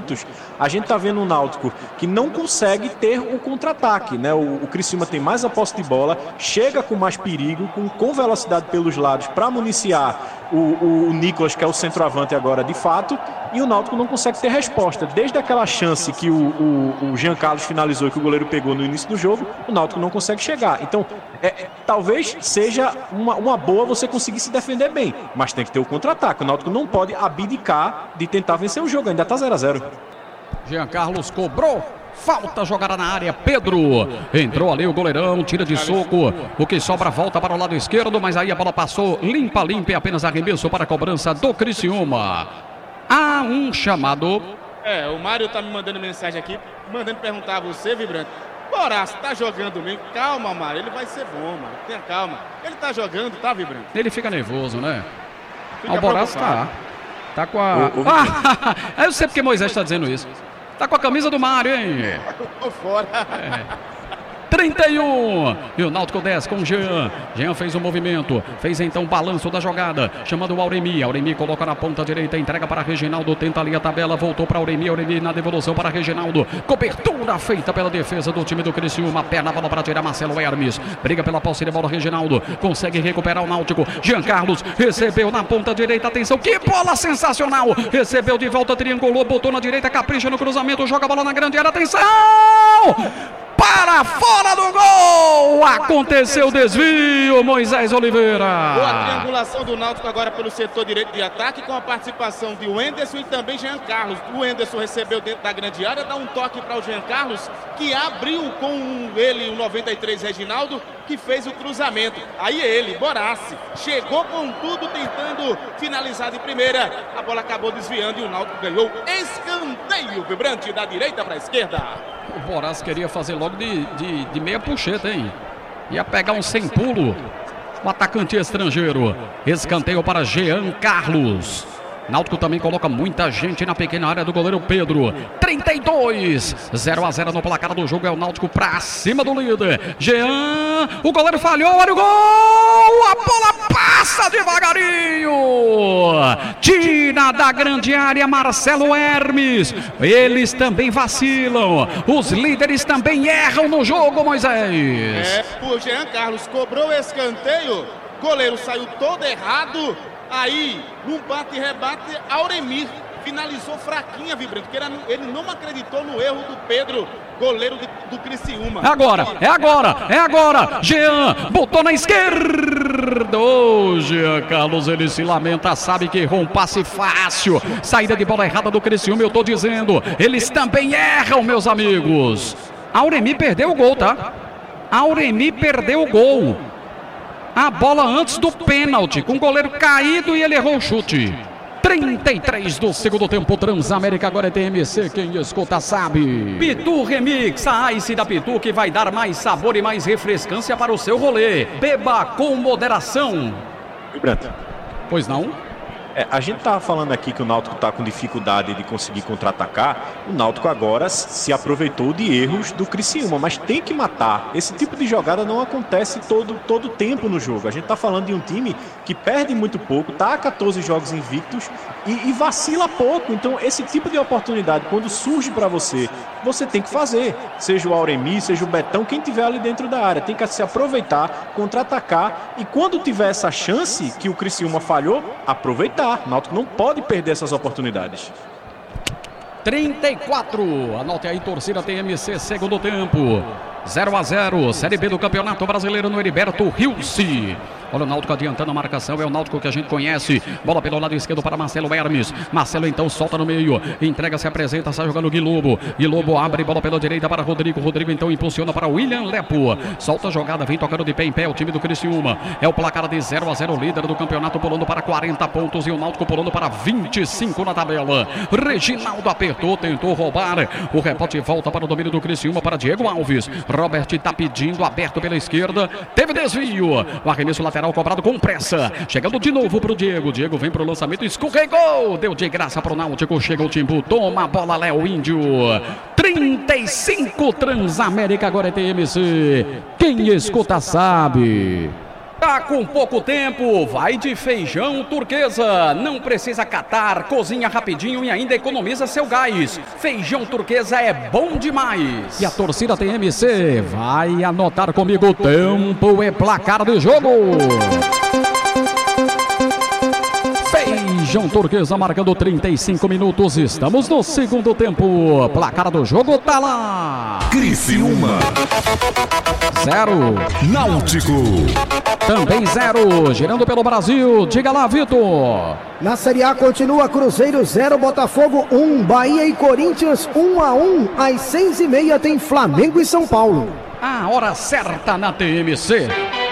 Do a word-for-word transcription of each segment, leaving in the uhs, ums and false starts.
minutos, a gente está vendo um Náutico que não consegue ter o contra-ataque, né? O, o Criciúma tem mais a posse de bola, chega com mais perigo, com, com velocidade pelos lados para municiar o, o, o Nicolas, que é o centroavante agora de fato, e o Náutico não consegue ter resposta. Desde aquela chance que o, o, o Jean Carlos finalizou e que o goleiro pegou no início do jogo, o Náutico não consegue chegar. Então, é, é, talvez seja uma, uma boa você conseguir se defender bem, mas tem que ter o contra-ataque. O Náutico não pode abdicar de tentar vencer o jogo, ainda está zero a zero. Jean Carlos cobrou. Falta jogada na área, Pedro. Entrou ali o goleirão, tira de soco. O que sobra volta para o lado esquerdo, mas aí a bola passou limpa, limpa e apenas arremesso para a cobrança do Criciúma. Há um chamado. É, o Mário tá me mandando mensagem aqui, mandando perguntar a você, Vibrante. Boraço, tá jogando mesmo? Calma, Mário, ele vai ser bom, mano. Tenha calma. Ele tá jogando, tá, Vibrante? Ele fica nervoso, né? Fica o Boraço tá. Tá com a... O, o... Ah, eu sei porque Moisés está dizendo isso. Tá com a camisa do Mário, hein? Tô fora. É. trinta e um. E o Náutico desce com o Jean. Jean fez o movimento. Fez então o balanço da jogada. Chamando o Auremi. Auremi coloca na ponta direita. Entrega para Reginaldo. Tenta ali a tabela. Voltou para Auremi. Auremi na devolução para Reginaldo. Cobertura feita pela defesa do time do Criciúma. Perna, bola para tirar Marcelo Hermes. Briga pela posse de bola. Reginaldo consegue recuperar o Náutico. Jean Carlos recebeu na ponta direita. Atenção. Que bola sensacional. Recebeu de volta. Triangulou. Botou na direita. Capricha no cruzamento. Joga a bola na grande área. Atenção. Para fora do gol! Aconteceu o desvio, Moisés Oliveira. Boa triangulação do Náutico agora pelo setor direito de ataque, com a participação de Wenderson e também Jean Carlos. O Wenderson recebeu dentro da grande área, dá um toque para o Jean Carlos, que abriu com ele o noventa e três Reginaldo, que fez o cruzamento. Aí ele, Borassi, chegou com tudo tentando finalizar de primeira. A bola acabou desviando e o Náutico ganhou escanteio vibrante da direita para a esquerda. O Boraço queria fazer logo de, de, de meia puxeta, hein? Ia pegar um sem pulo. O atacante estrangeiro. Escanteio para Jean Carlos. Náutico também coloca muita gente na pequena área do goleiro Pedro. trinta e dois. zero a zero no placar do jogo. É o Náutico pra cima do líder. Jean. O goleiro falhou. Olha o gol. A bola passa devagarinho. Tira da grande área Marcelo Hermes. Eles também vacilam. Os líderes também erram no jogo, Moisés. É, o Jean Carlos cobrou o escanteio. Goleiro saiu todo errado. Aí, num bate-rebate, Auremir finalizou fraquinha, Vibrante, porque ele não acreditou no erro do Pedro, goleiro de, do Criciúma. É agora, é agora, é agora. Jean botou na esquerda. Ô, Jean Carlos, ele se lamenta, sabe que errou um passe fácil. Saída de bola errada do Criciúma, eu tô dizendo. Eles também erram, meus amigos. Auremir perdeu o gol, tá? Auremir perdeu o gol. A bola antes do pênalti, com o goleiro caído e ele errou o chute. trinta e três do segundo tempo, Transamérica, agora é T M C, quem escuta sabe. Pitu Remix, a Ice da Pitu que vai dar mais sabor e mais refrescância para o seu rolê. Beba com moderação. Vibrante. Pois não? É, a gente estava falando aqui que o Náutico está com dificuldade de conseguir contra-atacar. O Náutico agora se aproveitou de erros do Criciúma, mas tem que matar. Esse tipo de jogada não acontece todo todo tempo no jogo. A gente está falando de um time que perde muito pouco, está a quatorze jogos invictos e, e vacila pouco. Então, esse tipo de oportunidade, quando surge para você, você tem que fazer. Seja o Auremi, seja o Betão, quem tiver ali dentro da área. Tem que se aproveitar, contra-atacar. E quando tiver essa chance que o Criciúma falhou, aproveitar. O Náutico não pode perder essas oportunidades. trinta e quatro. Anote aí, torcida T M C, segundo tempo. zero a zero. Série B do Campeonato Brasileiro no Heriberto Rilse. Olha o Náutico adiantando a marcação, é o Náutico que a gente conhece. Bola pelo lado esquerdo para Marcelo Hermes. Marcelo então solta no meio, entrega, se apresenta, sai jogando Gui Lobo. Gui Lobo abre, bola pela direita para Rodrigo. Rodrigo então impulsiona para William Lepo. Solta a jogada, vem tocando de pé em pé o time do Criciúma. É o placar de zero a zero, líder do campeonato pulando para quarenta pontos e o Náutico pulando para vinte e cinco na tabela. Reginaldo apertou, tentou roubar. O rebote volta para o domínio do Criciúma para Diego Alves. Robert está pedindo, aberto pela esquerda. Teve desvio. O arremesso lateral cobrado com pressa. Chegando de novo para o Diego. Diego vem para o lançamento, escorregou. Deu de graça para o Náutico. Chega o Timbu. Toma a bola, Léo Índio. trinta e cinco, Transamérica, agora é T M C. Quem escuta sabe. Tá com pouco tempo, vai de Feijão Turquesa. Não precisa catar, cozinha rapidinho e ainda economiza seu gás. Feijão Turquesa é bom demais. E a torcida T M C vai anotar comigo: tempo e placar de jogo. Feijão Turquesa marcando trinta e cinco minutos. Estamos no segundo tempo. Placar do jogo tá lá. Criciúma Zero. Náutico Também zero. Girando pelo Brasil. Diga lá, Vitor. Na Série A continua Cruzeiro zero, Botafogo um, Bahia e Corinthians um a um. Às seis e meia tem Flamengo e São Paulo. A hora certa na T M C.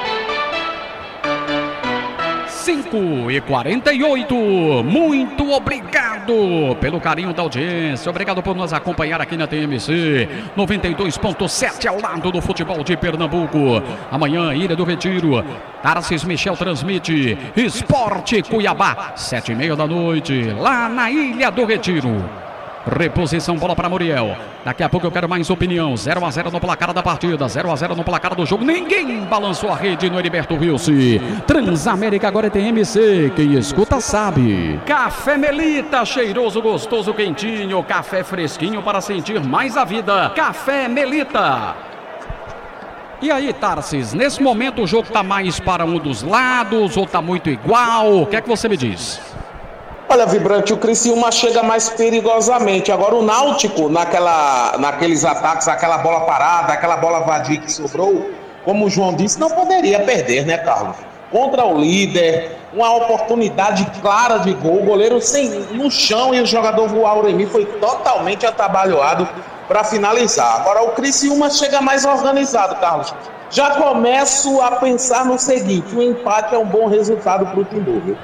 cinco e quarenta e oito. Muito obrigado pelo carinho da audiência. Obrigado por nos acompanhar aqui na T M C noventa e dois ponto sete, ao lado do futebol de Pernambuco. Amanhã, Ilha do Retiro, Tarcísio Michel transmite Esporte Cuiabá, sete e meia da noite, lá na Ilha do Retiro. Reposição, bola para Muriel. Daqui a pouco eu quero mais opinião. zero a zero no placar da partida, zero a zero no placar do jogo. Ninguém balançou a rede no Heriberto Wilson. Transamérica agora é T M C. Quem escuta sabe. Café Melita, cheiroso, gostoso, quentinho. Café fresquinho para sentir mais a vida. Café Melita. E aí, Tarsis, nesse momento o jogo está mais para um dos lados ou está muito igual? O que é que você me diz? Olha, Vibrante, o Criciúma chega mais perigosamente. Agora o Náutico, naquela, naqueles ataques, aquela bola parada, aquela bola vadia que sobrou, como o João disse, não poderia perder, né, Carlos? Contra o líder, uma oportunidade clara de gol, o goleiro sem, no chão e o jogador Auremi foi totalmente atabalhoado para finalizar. Agora o Criciúma chega mais organizado, Carlos. Já começo a pensar no seguinte: o empate é um bom resultado para o Timbu, viu?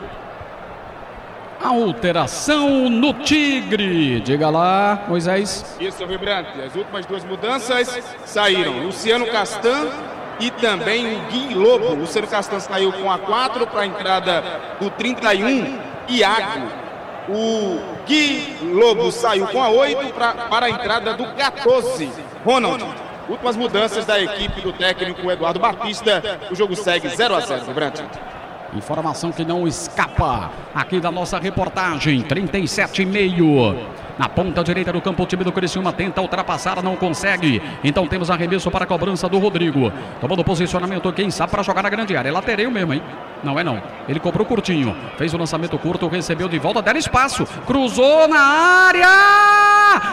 Alteração no Tigre. Diga lá, Moisés. Isso, Vibrante. As últimas duas mudanças saíram Luciano Castan e também o Gui Lobo. Luciano Castan saiu com a quatro para a entrada do trinta e um, Iago. O Gui Lobo saiu com a oito pra, para a entrada do quatorze, Ronald. Últimas mudanças da equipe do técnico Eduardo Batista. O jogo segue zero a zero, Vibrante. Informação que não escapa aqui da nossa reportagem. trinta e sete e meio. Na ponta direita do campo, o time do Criciúma tenta ultrapassar, não consegue. Então temos arremesso para a cobrança do Rodrigo. Tomando posicionamento, quem sabe, para jogar na grande área. É latereio mesmo, hein? Não é não. Ele cobrou curtinho. Fez o lançamento curto, recebeu de volta, deram espaço. Cruzou na área.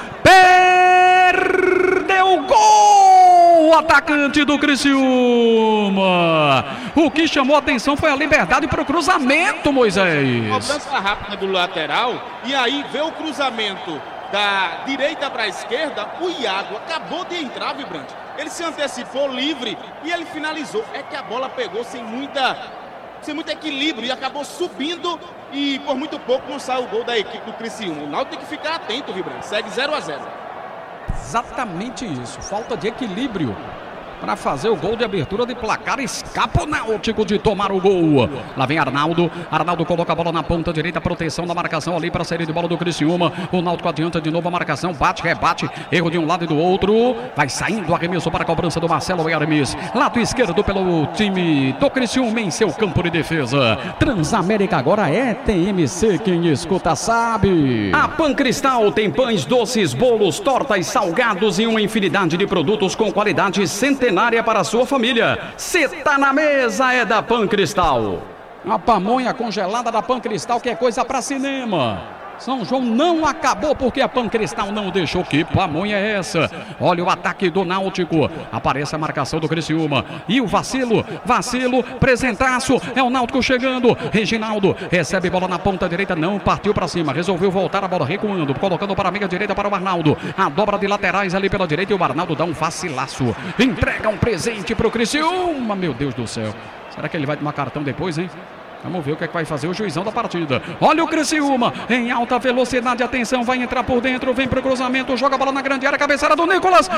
Perdeu o gol! O atacante do Criciúma. O que chamou a atenção foi a liberdade para o cruzamento, Moisés. Cobrança rápida do lateral. E aí vê o cruzamento da direita para a esquerda. O Iago acabou de entrar, Vibrante. Ele se antecipou livre e ele finalizou. É que a bola pegou sem muita, sem muito equilíbrio e acabou subindo. E por muito pouco não sai o gol da equipe do Criciúma. O Náutico tem que ficar atento, Vibrante. Segue zero a zero. Exatamente isso, falta de equilíbrio para fazer o gol de abertura de placar. Escapa o Náutico de tomar o gol. Lá vem Arnaldo, Arnaldo coloca a bola na ponta direita, proteção da marcação ali para a saída de bola do Criciúma. O Náutico adianta de novo a marcação, bate, rebate, erro de um lado e do outro, vai saindo o arremesso para a cobrança do Marcelo Hermes, lado esquerdo pelo time do Criciúma em seu campo de defesa. Transamérica agora é T M C, quem escuta sabe. A Pancristal tem pães, doces, bolos, tortas, salgados e uma infinidade de produtos com qualidade centenária para a sua família. Se tá na mesa, é da Pancristal. A pamonha congelada da Pancristal, que é coisa para cinema. São João não acabou porque a Pancristal não deixou. Que pamonha é essa? Olha o ataque do Náutico. Aparece a marcação do Criciúma. E o vacilo, vacilo, presentaço. É o Náutico chegando. Reginaldo recebe bola na ponta direita. Não partiu para cima. Resolveu voltar a bola recuando. Colocando para a meia direita para o Arnaldo. A dobra de laterais ali pela direita. E o Arnaldo dá um vacilaço. Entrega um presente para o Criciúma. Meu Deus do céu. Será que ele vai tomar cartão depois, hein? Vamos ver o que é que vai fazer o juizão da partida. Olha o Criciúma em alta velocidade. Atenção, vai entrar por dentro. Vem pro cruzamento. Joga a bola na grande área. Cabeçada do Nicolas.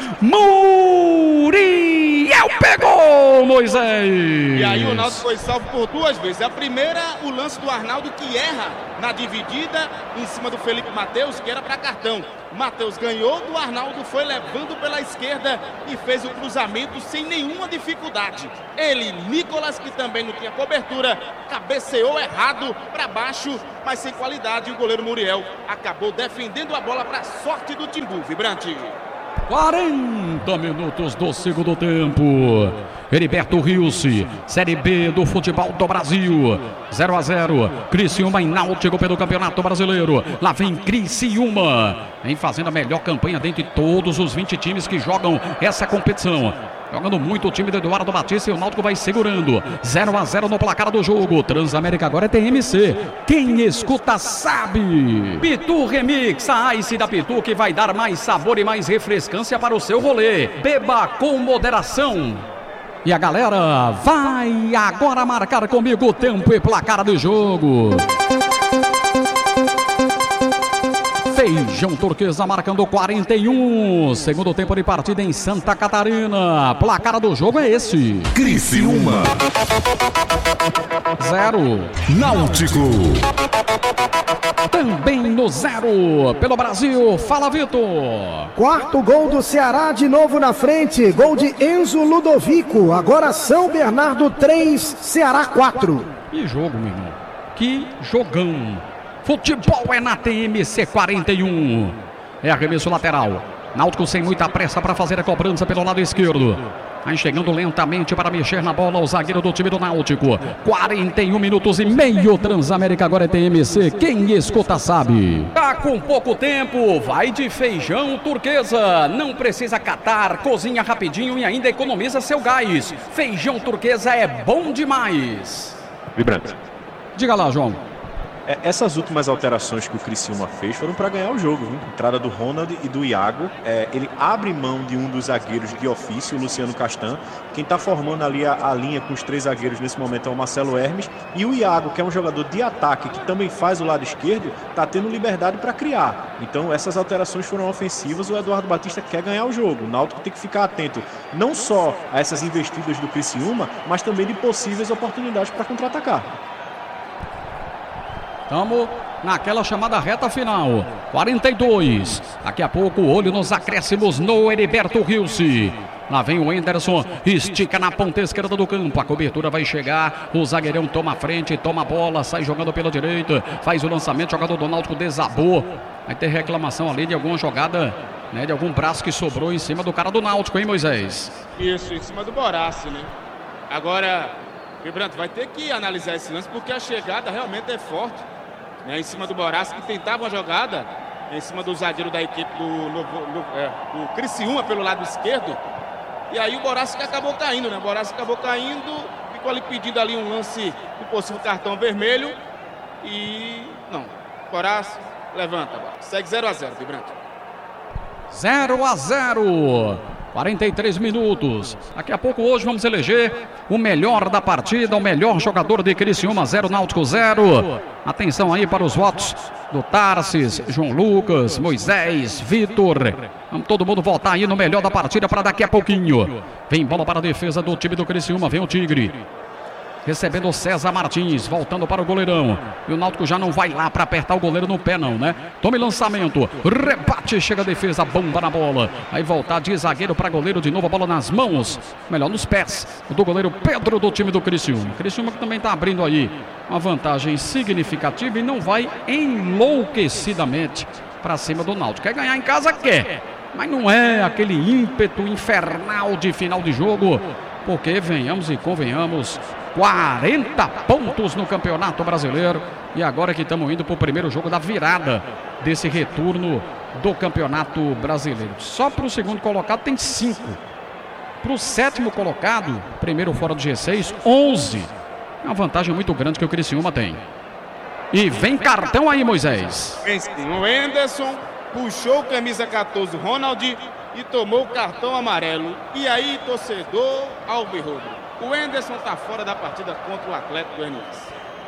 Muriel pegou, Moisés. E aí o Náutico foi salvo por duas vezes. A primeira, o lance do Arnaldo, que erra na dividida em cima do Felipe Matheus, que era para cartão. Matheus ganhou do Arnaldo, foi levando pela esquerda e fez o cruzamento sem nenhuma dificuldade. Ele, Nicolas, que também não tinha cobertura, cabeceou errado para baixo, mas sem qualidade. O goleiro Muriel acabou defendendo a bola para a sorte do Timbu. Vibrante. quarenta minutos do segundo tempo. Heriberto Rilse, Série B do futebol do Brasil. zero a zero. Criciúma e Náutico pelo Campeonato Brasileiro. Lá vem Criciúma, vem fazendo a melhor campanha dentre todos os vinte times que jogam essa competição. Jogando muito o time do Eduardo Batista e o Náutico vai segurando. zero a zero no placar do jogo. Transamérica agora é T M C. Quem escuta sabe. Pitu Remix, a Ice da Pitu, que vai dar mais sabor e mais refrescância para o seu rolê. Beba com moderação. E a galera vai agora marcar comigo o tempo e placar do jogo. Feijão Turquesa marcando quarenta e um. Segundo tempo de partida em Santa Catarina. Placar do jogo é esse. Criciúma. Zero. Náutico. Também no zero. Pelo Brasil. Fala, Vitor. Quarto gol do Ceará, de novo na frente. Gol de Enzo Ludovico. Agora São Bernardo três, Ceará quatro. Que jogo, meu irmão. Que jogão. Futebol é na T M C quarenta e um. É arremesso lateral. Náutico sem muita pressa para fazer a cobrança pelo lado esquerdo. Aí chegando lentamente para mexer na bola o zagueiro do time do Náutico. quarenta e um minutos e meio. Transamérica agora é T M C. Quem escuta sabe. Tá com pouco tempo. Vai de Feijão Turquesa. Não precisa catar. Cozinha rapidinho e ainda economiza seu gás. Feijão Turquesa é bom demais. Vibrante. Diga lá, João. Essas últimas alterações que o Criciúma fez foram para ganhar o jogo, viu? Entrada do Ronald e do Iago. É, ele abre mão de um dos zagueiros de ofício, o Luciano Castan. Quem está formando ali a, a linha com os três zagueiros nesse momento é o Marcelo Hermes. E o Iago, que é um jogador de ataque, que também faz o lado esquerdo, está tendo liberdade para criar. Então essas alterações foram ofensivas. O Eduardo Batista quer ganhar o jogo. O Náutico tem que ficar atento não só a essas investidas do Criciúma, mas também de possíveis oportunidades para contra-atacar. Estamos naquela chamada reta final. quarenta e dois. Daqui a pouco, olho nos acréscimos no Heriberto Rilse. Lá vem o Enderson, estica na ponta esquerda do campo. A cobertura vai chegar. O zagueirão toma a frente, toma a bola, sai jogando pela direita. Faz o lançamento, jogador do Náutico desabou. Vai ter reclamação ali de alguma jogada, né, de algum braço que sobrou em cima do cara do Náutico, hein, Moisés? Isso, em cima do Borassi, né? Agora, Vibrante, vai ter que analisar esse lance porque a chegada realmente é forte. Né, em cima do Borassi, que tentava uma jogada em cima do zagueiro da equipe do, do, do, é, do Criciúma pelo lado esquerdo. E aí o Borassi que acabou caindo, né? O Borassi acabou caindo, ficou ali pedindo ali um lance do possível cartão vermelho. E não, Borassi levanta, segue zero a zero, Vibrante. zero a zero. quarenta e três minutos. Daqui a pouco hoje vamos eleger o melhor da partida, o melhor jogador de Criciúma. Zero, Náutico zero. Atenção aí para os votos do Tarsis, João Lucas, Moisés, Vitor. Vamos todo mundo votar aí no melhor da partida para daqui a pouquinho. Vem bola para a defesa do time do Criciúma, vem o Tigre. Recebendo o César Martins, voltando para o goleirão. E o Náutico já não vai lá para apertar o goleiro no pé não, né? Tome lançamento, rebate, chega a defesa, bomba na bola. Aí voltar de zagueiro para goleiro, de novo a bola nas mãos. Melhor nos pés do goleiro Pedro do time do Criciúma. Criciúma que também está abrindo aí uma vantagem significativa e não vai enlouquecidamente para cima do Náutico. Quer ganhar em casa? Quer. Mas não é aquele ímpeto infernal de final de jogo. Porque venhamos e convenhamos, quarenta pontos no Campeonato Brasileiro. E agora que estamos indo para o primeiro jogo da virada desse retorno do Campeonato Brasileiro. Só para o segundo colocado tem cinco. Para o sétimo colocado, primeiro fora do G seis, onze. É uma vantagem muito grande que o Criciúma tem. E vem cartão aí, Moisés. O Enderson puxou camisa catorze, Ronald, e tomou o cartão amarelo. E aí, torcedor alvirrubro, o Enderson está fora da partida contra o Atlético Goianiense.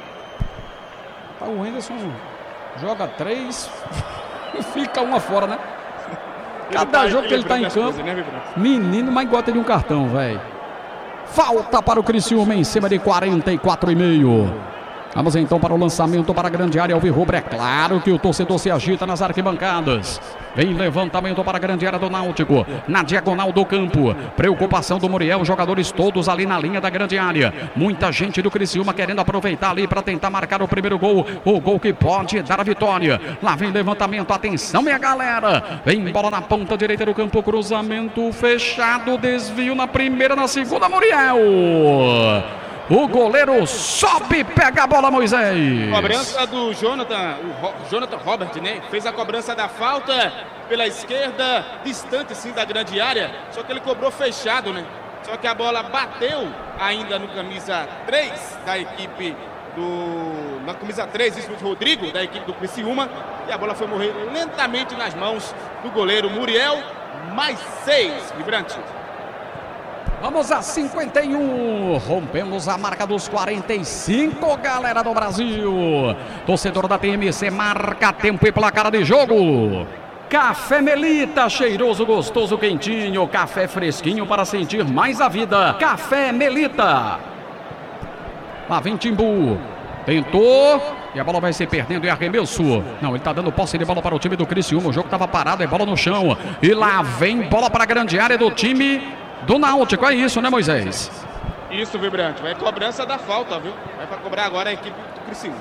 O Enderson joga três e fica uma fora, né? Cada tá, jogo que ele está em campo, coisas, né, menino, mas gosta de um cartão, velho. Falta para o Criciúma em cima de quarenta e quatro e meio. Vamos então para o lançamento para a grande área alvirrubra. É claro que o torcedor se agita nas arquibancadas. Vem levantamento para a grande área do Náutico, na diagonal do campo. Preocupação do Muriel, jogadores todos ali na linha da grande área. Muita gente do Criciúma querendo aproveitar ali para tentar marcar o primeiro gol. O gol que pode dar a vitória. Lá vem levantamento, atenção minha galera. Vem bola na ponta direita do campo, cruzamento fechado, desvio na primeira, na segunda, Muriel. O goleiro sobe, pega a bola, Moisés. Cobrança do Jonathan, o Ro Jonathan Robert, né? Fez a cobrança da falta pela esquerda, distante sim da grande área. Só que ele cobrou fechado, né? Só que a bola bateu ainda no camisa três da equipe do... Na camisa três, isso do Rodrigo, da equipe do Criciúma. E a bola foi morrer lentamente nas mãos do goleiro Muriel. Mais seis, Vibrante. Vamos a cinquenta e um, rompemos a marca dos quarenta e cinco, galera do Brasil. Torcedor da T M C marca tempo e placar de jogo. Café Melita, cheiroso, gostoso, quentinho. Café fresquinho para sentir mais a vida. Café Melita. Lá vem Timbu. Tentou. E a bola vai se perdendo e arremesso. Não, ele tá dando posse de bola para o time do Criciúma. O jogo tava parado, é bola no chão. E lá vem bola para a grande área do time do Náutico. É isso, né, Moisés? Isso, Vibrante. Vai cobrança da falta, viu? Vai para cobrar agora a equipe do Criciúma.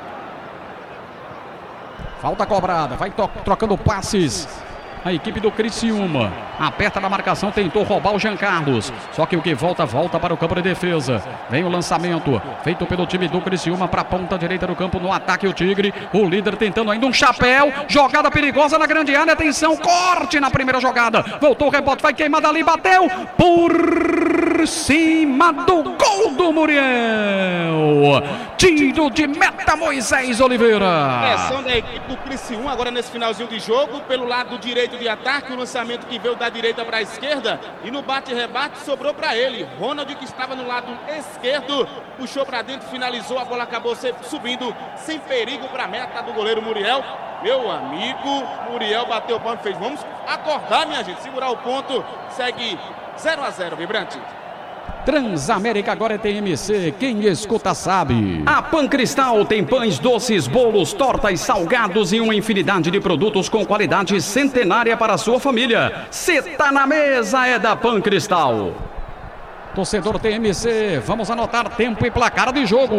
Falta cobrada. Vai trocando passes. A equipe do Criciúma aperta na marcação, tentou roubar o Jean Carlos. Só que o que volta, volta para o campo de defesa. Vem o lançamento, feito pelo time do Criciúma para a ponta direita do campo, no ataque o Tigre. O líder tentando ainda um chapéu. Jogada perigosa na grande área, atenção, corte na primeira jogada. Voltou o rebote, vai queimar dali, bateu por cima do gol do Muriel. Tiro de meta, Moisés Oliveira. Pressão da equipe do Criciúma agora nesse finalzinho de jogo, pelo lado direito de ataque, o lançamento que veio da direita para a esquerda e no bate-rebate sobrou para ele. Ronald, que estava no lado esquerdo, puxou para dentro, finalizou, a bola acabou subindo sem perigo para a meta do goleiro Muriel. Meu amigo, Muriel bateu o pano e fez, vamos acordar, minha gente, segurar o ponto, segue zero a zero, Vibrante. Transamérica agora é T M C, quem escuta sabe. A Pancristal tem pães, doces, bolos, tortas, salgados e uma infinidade de produtos com qualidade centenária para a sua família. Cê tá na mesa, é da Pancristal. Torcedor T M C, vamos anotar tempo e placar de jogo.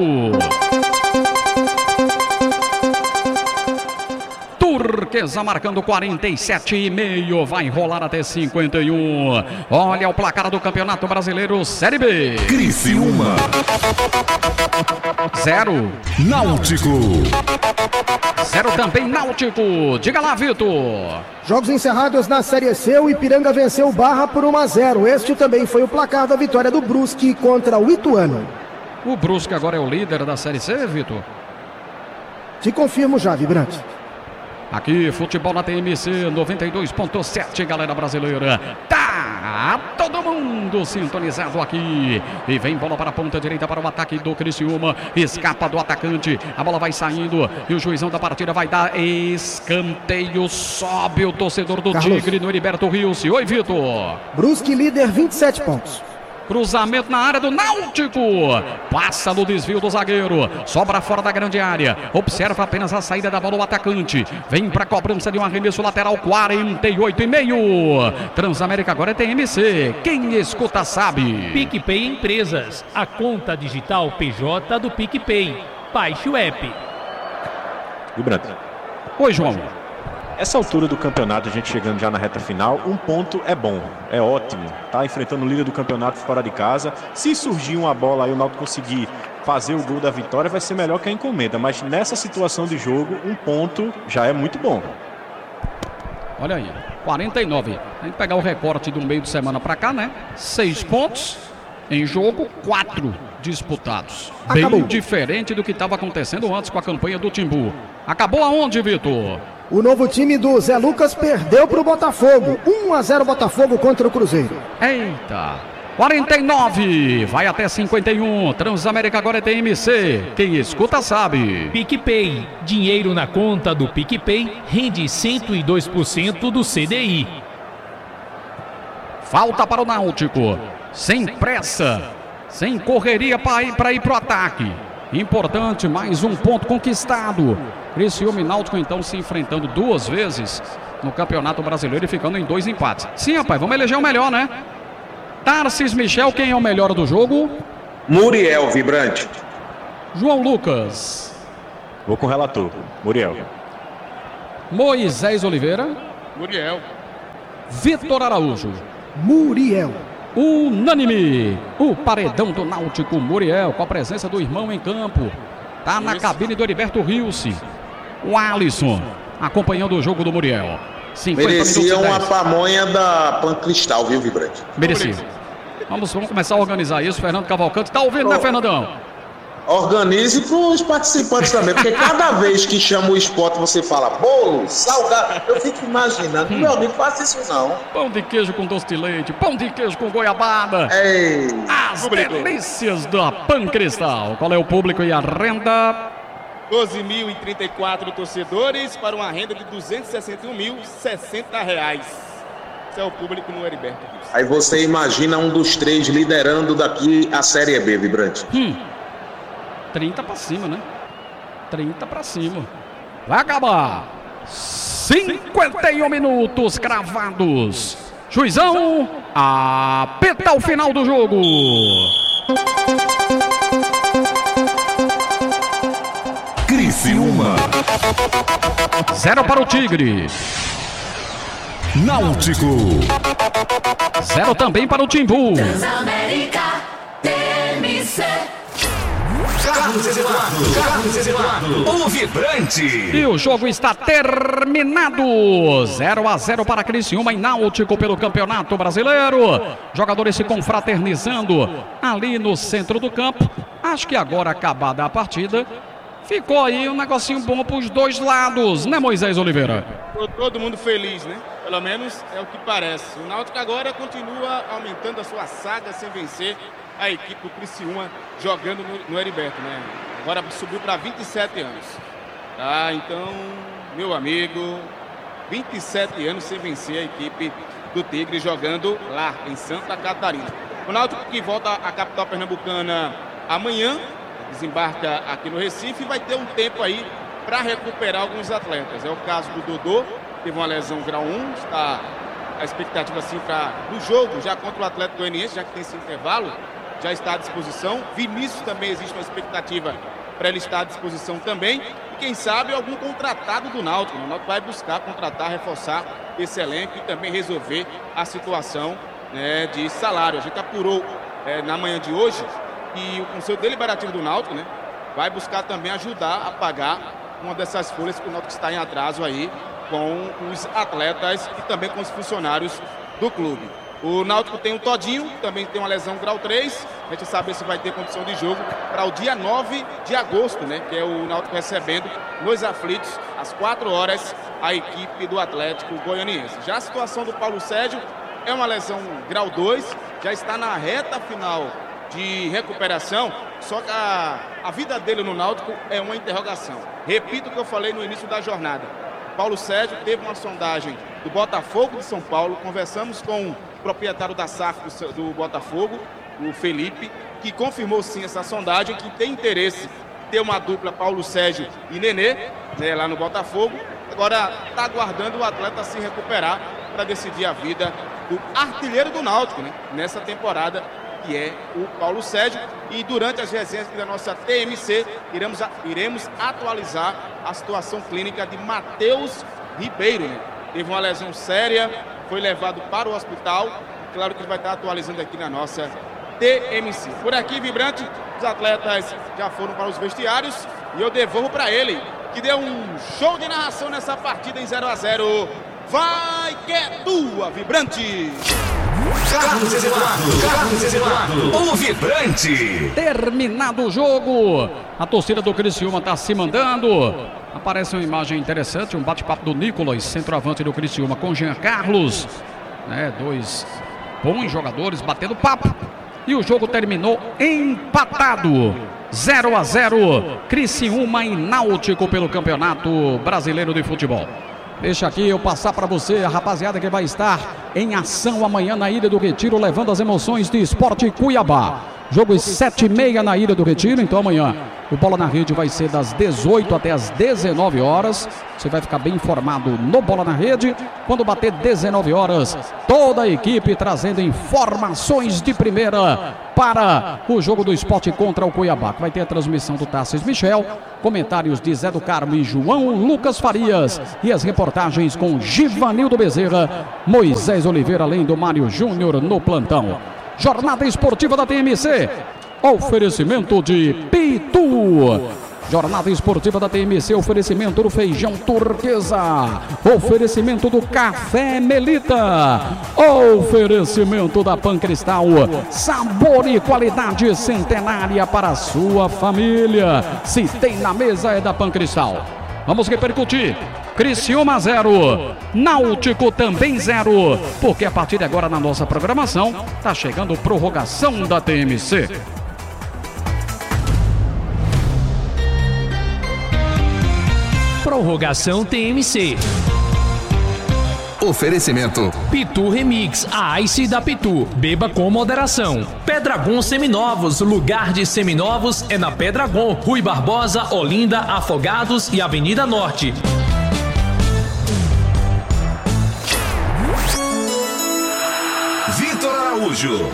Turquesa marcando quarenta e sete e meio, vai rolar até cinquenta e um. Olha o placar do Campeonato Brasileiro Série B. Criciúma. Zero. Náutico. Zero também Náutico. Diga lá, Vitor. Jogos encerrados na Série C, o Ipiranga venceu o Barra por um a zero. Este também foi o placar da vitória do Brusque contra o Ituano. O Brusque agora é o líder da Série C, Vitor? Te confirmo já, Vibrante. Aqui, futebol na T M C noventa e dois ponto sete, galera brasileira. Tá todo mundo sintonizado aqui. E vem bola para a ponta direita para o ataque do Criciúma. Escapa do atacante. A bola vai saindo. E o juizão da partida vai dar escanteio. Sobe o torcedor do Carlos. Tigre no Heriberto Rios. Oi, Vitor. Brusque líder, vinte e sete pontos. Cruzamento na área do Náutico. Passa no desvio do zagueiro. Sobra fora da grande área. Observa apenas a saída da bola do atacante. Vem para a cobrança de um arremesso lateral. quarenta e oito e meio. Transamérica agora é T M C. Quem escuta sabe. PicPay Empresas. A conta digital P J do PicPay. Baixe o app. E o Branco? Oi, João. Essa altura do campeonato, a gente chegando já na reta final, um ponto é bom, é ótimo. Tá enfrentando o líder do campeonato fora de casa. Se surgir uma bola aí, o Náutico conseguir fazer o gol da vitória, vai ser melhor que a encomenda. Mas nessa situação de jogo, um ponto já é muito bom. Olha aí, quarenta e nove. A gente pegar o recorte do meio de semana para cá, né? Seis pontos em jogo, quatro disputados. Acabou. Bem diferente do que estava acontecendo antes com a campanha do Timbu. Acabou aonde, Vitor? O novo time do Zé Lucas perdeu para o Botafogo. um a zero Botafogo contra o Cruzeiro. Eita! quarenta e nove, vai até cinquenta e um. Transamérica agora é T M C. Quem escuta sabe. PicPay. Dinheiro na conta do PicPay rende cento e dois por cento do C D I. Falta para o Náutico. Sem pressa. Sem correria para ir para ir pro ataque. Importante, mais um ponto conquistado. Criciúma e Náutico então se enfrentando duas vezes no Campeonato Brasileiro e ficando em dois empates. Sim, rapaz, vamos eleger o melhor, né? Tarcísio Michel, quem é o melhor do jogo? Muriel, Vibrante. João Lucas. Vou com o relator, Muriel. Moisés Oliveira. Muriel. Vitor Araújo. Muriel. Unânime. O paredão do Náutico, Muriel, com a presença do irmão em campo. Tá na cabine do Heriberto Rilse. O Alisson, acompanhando o jogo do Muriel. Merecia uma pamonha da Pan Cristal, viu, Vibrante? Merecia. Vamos, vamos começar a organizar isso. Fernando Cavalcante, tá ouvindo, oh. né, Fernandão? Organize para os participantes também, porque cada vez que chama o esporte você fala bolo, salgado, eu fico imaginando, hum. meu amigo, faça isso não. Pão de queijo com doce de leite, pão de queijo com goiabada. Ei. As público. delícias da Pan Cristal. Qual é o público e a renda? doze mil e trinta e quatro torcedores para uma renda de duzentos e sessenta e um mil e sessenta reais. Esse é o público no Heriberto. Aí você imagina um dos três liderando daqui a Série B, Vibrante. Hum. trinta pra cima, né? trinta pra cima. Vai acabar. cinquenta e um minutos cravados. Juizão, apita o final do jogo. Criciúma. Zero para o Tigre. Náutico. Zero também para o Timbu. Transamérica, T M C. Carlos Eduardo, Carlos Eduardo, o Vibrante. E o jogo está terminado. zero a zero para Criciúma e Náutico pelo Campeonato Brasileiro. Jogadores se confraternizando ali no centro do campo. Acho que agora, acabada a partida, ficou aí um negocinho bom para os dois lados, né, Moisés Oliveira? Todo mundo feliz, né? Pelo menos é o que parece. O Náutico agora continua aumentando a sua saga sem vencer. A equipe do Criciúma jogando no, no Heriberto, né? Agora subiu para vinte e sete anos. Tá, então, meu amigo, vinte e sete anos sem vencer a equipe do Tigre jogando lá em Santa Catarina. O Náutico que volta à capital pernambucana amanhã, desembarca aqui no Recife e vai ter um tempo aí para recuperar alguns atletas. É o caso do Dodô, teve uma lesão grau um, está a expectativa assim para o jogo já contra o Atlético Goianiense, já que tem esse intervalo. Já está à disposição. Vinícius também existe uma expectativa para ele estar à disposição também. E quem sabe algum contratado do Náutico. O Náutico vai buscar contratar, reforçar esse elenco e também resolver a situação, né, de salário. A gente apurou é, na manhã de hoje e o Conselho Deliberativo do Náutico, né, vai buscar também ajudar a pagar uma dessas folhas que o Náutico está em atraso aí com os atletas e também com os funcionários do clube. O Náutico tem o Todinho, também tem uma lesão grau três. A gente sabe se vai ter condição de jogo para o dia nove de agosto, né? Que é o Náutico recebendo nos aflitos, às quatro horas, a equipe do Atlético Goianiense. Já a situação do Paulo Sérgio é uma lesão grau dois, já está na reta final de recuperação, só que a, a vida dele no Náutico é uma interrogação. Repito o que eu falei no início da jornada. Paulo Sérgio teve uma sondagem do Botafogo de São Paulo, conversamos com o proprietário da S A F do Botafogo, o Felipe, que confirmou sim essa sondagem, que tem interesse em ter uma dupla Paulo Sérgio e Nenê, né, lá no Botafogo. Agora está aguardando o atleta se recuperar para decidir a vida do artilheiro do Náutico, né, nessa temporada, que é o Paulo Sérgio. E durante as resenhas da nossa T M C, iremos, iremos atualizar a situação clínica de Matheus Ribeiro, né? Teve uma lesão séria, foi levado para o hospital. Claro que ele vai estar atualizando aqui na nossa T M C. Por aqui, Vibrante, os atletas já foram para os vestiários e eu devolvo para ele, que deu um show de narração nessa partida em zero a zero. Vai que é tua, Vibrante! Carlos Eduardo, Carlos Eduardo, o Vibrante. Terminado o jogo, a torcida do Criciúma está se mandando. Aparece uma imagem interessante, um bate-papo do Nicolas, centroavante do Criciúma, com Jean Carlos, né, dois bons jogadores batendo papo. E o jogo terminou empatado, zero a zero, Criciúma e Náutico pelo Campeonato Brasileiro de Futebol. Deixa aqui eu passar para você a rapaziada que vai estar em ação amanhã na Ilha do Retiro, levando as emoções de Esporte Cuiabá. Jogo às sete e meia na Ilha do Retiro. Então amanhã o Bola na Rede vai ser das dezoito até as dezenove horas. Você vai ficar bem informado no Bola na Rede. Quando bater dezenove horas, toda a equipe trazendo informações de primeira para o jogo do Sport contra o Cuiabá. Vai ter a transmissão do Tarcísio Michel, comentários de Zé do Carmo e João Lucas Farias e as reportagens com Givanildo Bezerra, Moisés Oliveira, além do Mário Júnior no plantão. Jornada Esportiva da T M C, oferecimento de Pitu. Jornada Esportiva da T M C, oferecimento do Feijão Turquesa, oferecimento do Café Melita, oferecimento da Pancristal, sabor e qualidade centenária para a sua família. Se tem na mesa é da Pancristal. Vamos repercutir. Criciúma zero, Náutico também zero, porque a partir de agora na nossa programação está chegando prorrogação da T M C. Prorrogação T M C. Oferecimento Pitu Remix, a Ice da Pitu. Beba com moderação. Pedragon Seminovos, lugar de seminovos é na Pedragon, Rui Barbosa, Olinda, Afogados e Avenida Norte. Vitor Araújo.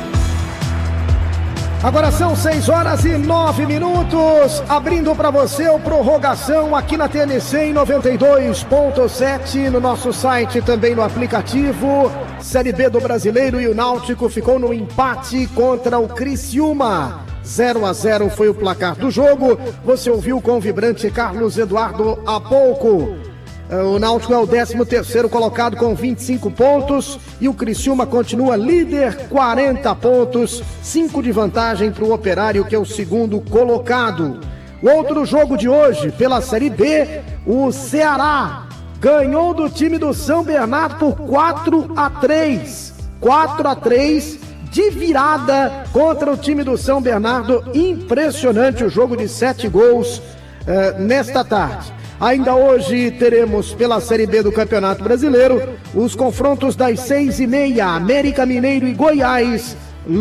Agora são seis horas e nove minutos, abrindo para você o prorrogação aqui na T N C em noventa e dois ponto sete, no nosso site, também no aplicativo. Série B do Brasileiro, e o Náutico ficou no empate contra o Criciúma. zero a zero foi o placar do jogo. Você ouviu com o vibrante Carlos Eduardo há pouco. O Náutico é o décimo terceiro colocado com vinte e cinco pontos e o Criciúma continua líder, quarenta pontos, cinco de vantagem para o Operário, que é o segundo colocado. O outro jogo de hoje, pela Série B, o Ceará ganhou do time do São Bernardo por quatro a três. quatro a três de virada contra o time do São Bernardo. Impressionante o jogo de sete gols uh, nesta tarde. Ainda hoje teremos pela Série B do Campeonato Brasileiro os confrontos das seis e meia, América Mineiro e Goiás,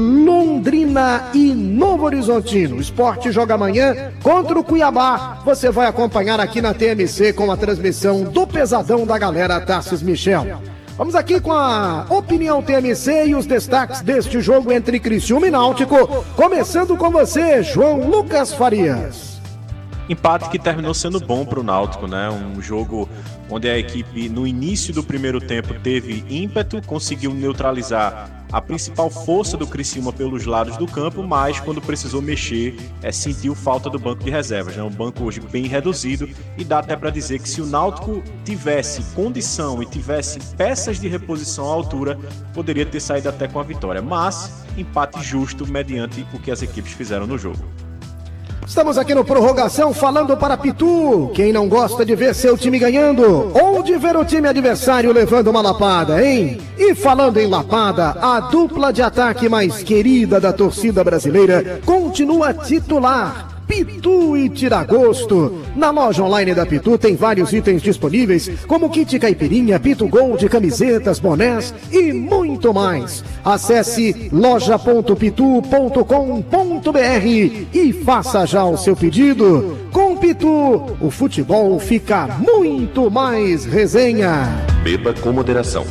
Londrina e Novo Horizontino. O Sport joga amanhã contra o Cuiabá. Você vai acompanhar aqui na T M C com a transmissão do Pesadão da galera Tarcísio Michel. Vamos aqui com a opinião T M C e os destaques deste jogo entre Criciúma e Náutico. Começando com você, João Lucas Farias. Empate que terminou sendo bom para o Náutico, né? Um jogo onde a equipe no início do primeiro tempo teve ímpeto, conseguiu neutralizar a principal força do Criciúma pelos lados do campo, mas quando precisou mexer, é, sentiu falta do banco de reservas, né? Um banco hoje bem reduzido, e dá até para dizer que se o Náutico tivesse condição e tivesse peças de reposição à altura, poderia ter saído até com a vitória, mas empate justo mediante o que as equipes fizeram no jogo. Estamos aqui no Prorrogação falando para Pitu. Quem não gosta de ver seu time ganhando ou de ver o time adversário levando uma lapada, hein? E falando em lapada, a dupla de ataque mais querida da torcida brasileira continua titular. Pitu e Tiragosto. Na loja online da Pitu tem vários itens disponíveis, como kit caipirinha, Pitu Gold, camisetas, bonés e muito mais. Acesse loja ponto pitu ponto com ponto br e faça já o seu pedido. Com Pitu, o futebol fica muito mais resenha. Beba com moderação.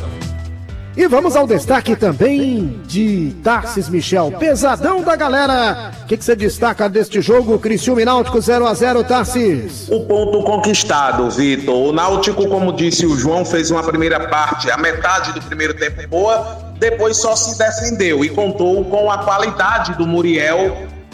E vamos ao destaque também de Tarcísio Michel, pesadão da galera. O que, que você destaca deste jogo, Criciúma e Náutico zero a zero, Tarcísio? O ponto conquistado, Vitor. O Náutico, como disse o João, fez uma primeira parte, a metade do primeiro tempo boa, depois só se defendeu e contou com a qualidade do Muriel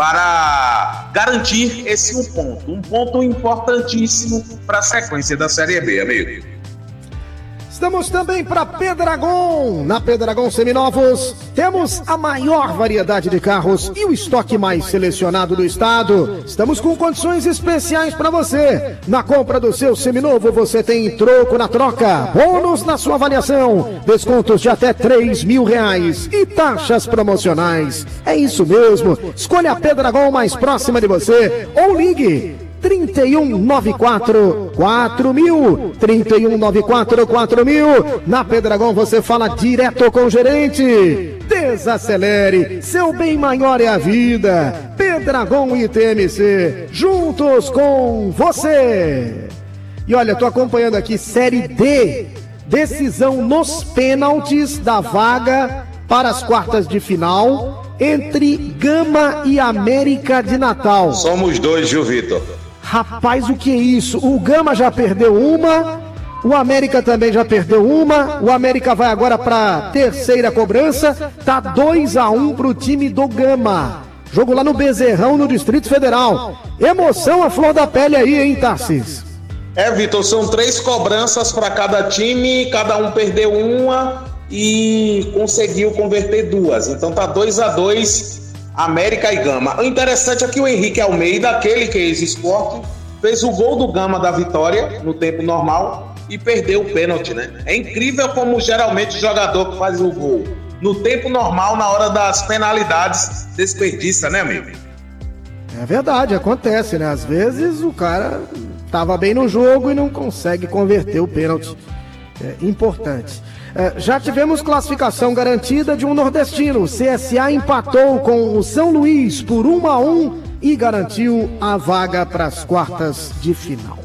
para garantir esse um ponto. Um ponto importantíssimo para a sequência da Série B, amigo. Estamos também para Pedragon. Na Pedragon Seminovos, temos a maior variedade de carros e o estoque mais selecionado do estado. Estamos com condições especiais para você. Na compra do seu seminovo, você tem troco na troca, bônus na sua avaliação, descontos de até três mil reais e taxas promocionais. É isso mesmo. Escolha a Pedragon mais próxima de você ou ligue trinta e um noventa e quatro, quatro mil, trinta e um noventa e quatro, quatro mil. Na Pedragon você fala direto com o gerente. desacelere, seu bem maior é a vida. Pedramgon e T M C, juntos com você. E olha, tô acompanhando aqui Série D, decisão nos pênaltis da vaga para as quartas de final entre Gama e América de Natal. Somos dois, viu, Vitor? Rapaz, o que é isso? O Gama já perdeu uma, o América também já perdeu uma, o América vai agora para terceira cobrança, tá dois a um pro time do Gama. Jogo lá no Bezerrão, no Distrito Federal. Emoção à flor da pele aí, hein, Tarcísio? É, Vitor, são três cobranças para cada time, cada um perdeu uma e conseguiu converter duas. Então tá dois a dois, América e Gama. O interessante é que o Henrique Almeida, aquele que é ex-esporte, fez o gol do Gama da vitória no tempo normal e perdeu o pênalti, né? É incrível como geralmente o jogador que faz o gol no tempo normal, na hora das penalidades, desperdiça, né, amigo? É verdade, acontece, né? Às vezes o cara tava bem no jogo e não consegue converter o pênalti. É importante. É, já tivemos classificação garantida de um nordestino. O C S A empatou com o São Luís por um a um e garantiu a vaga para as quartas de final.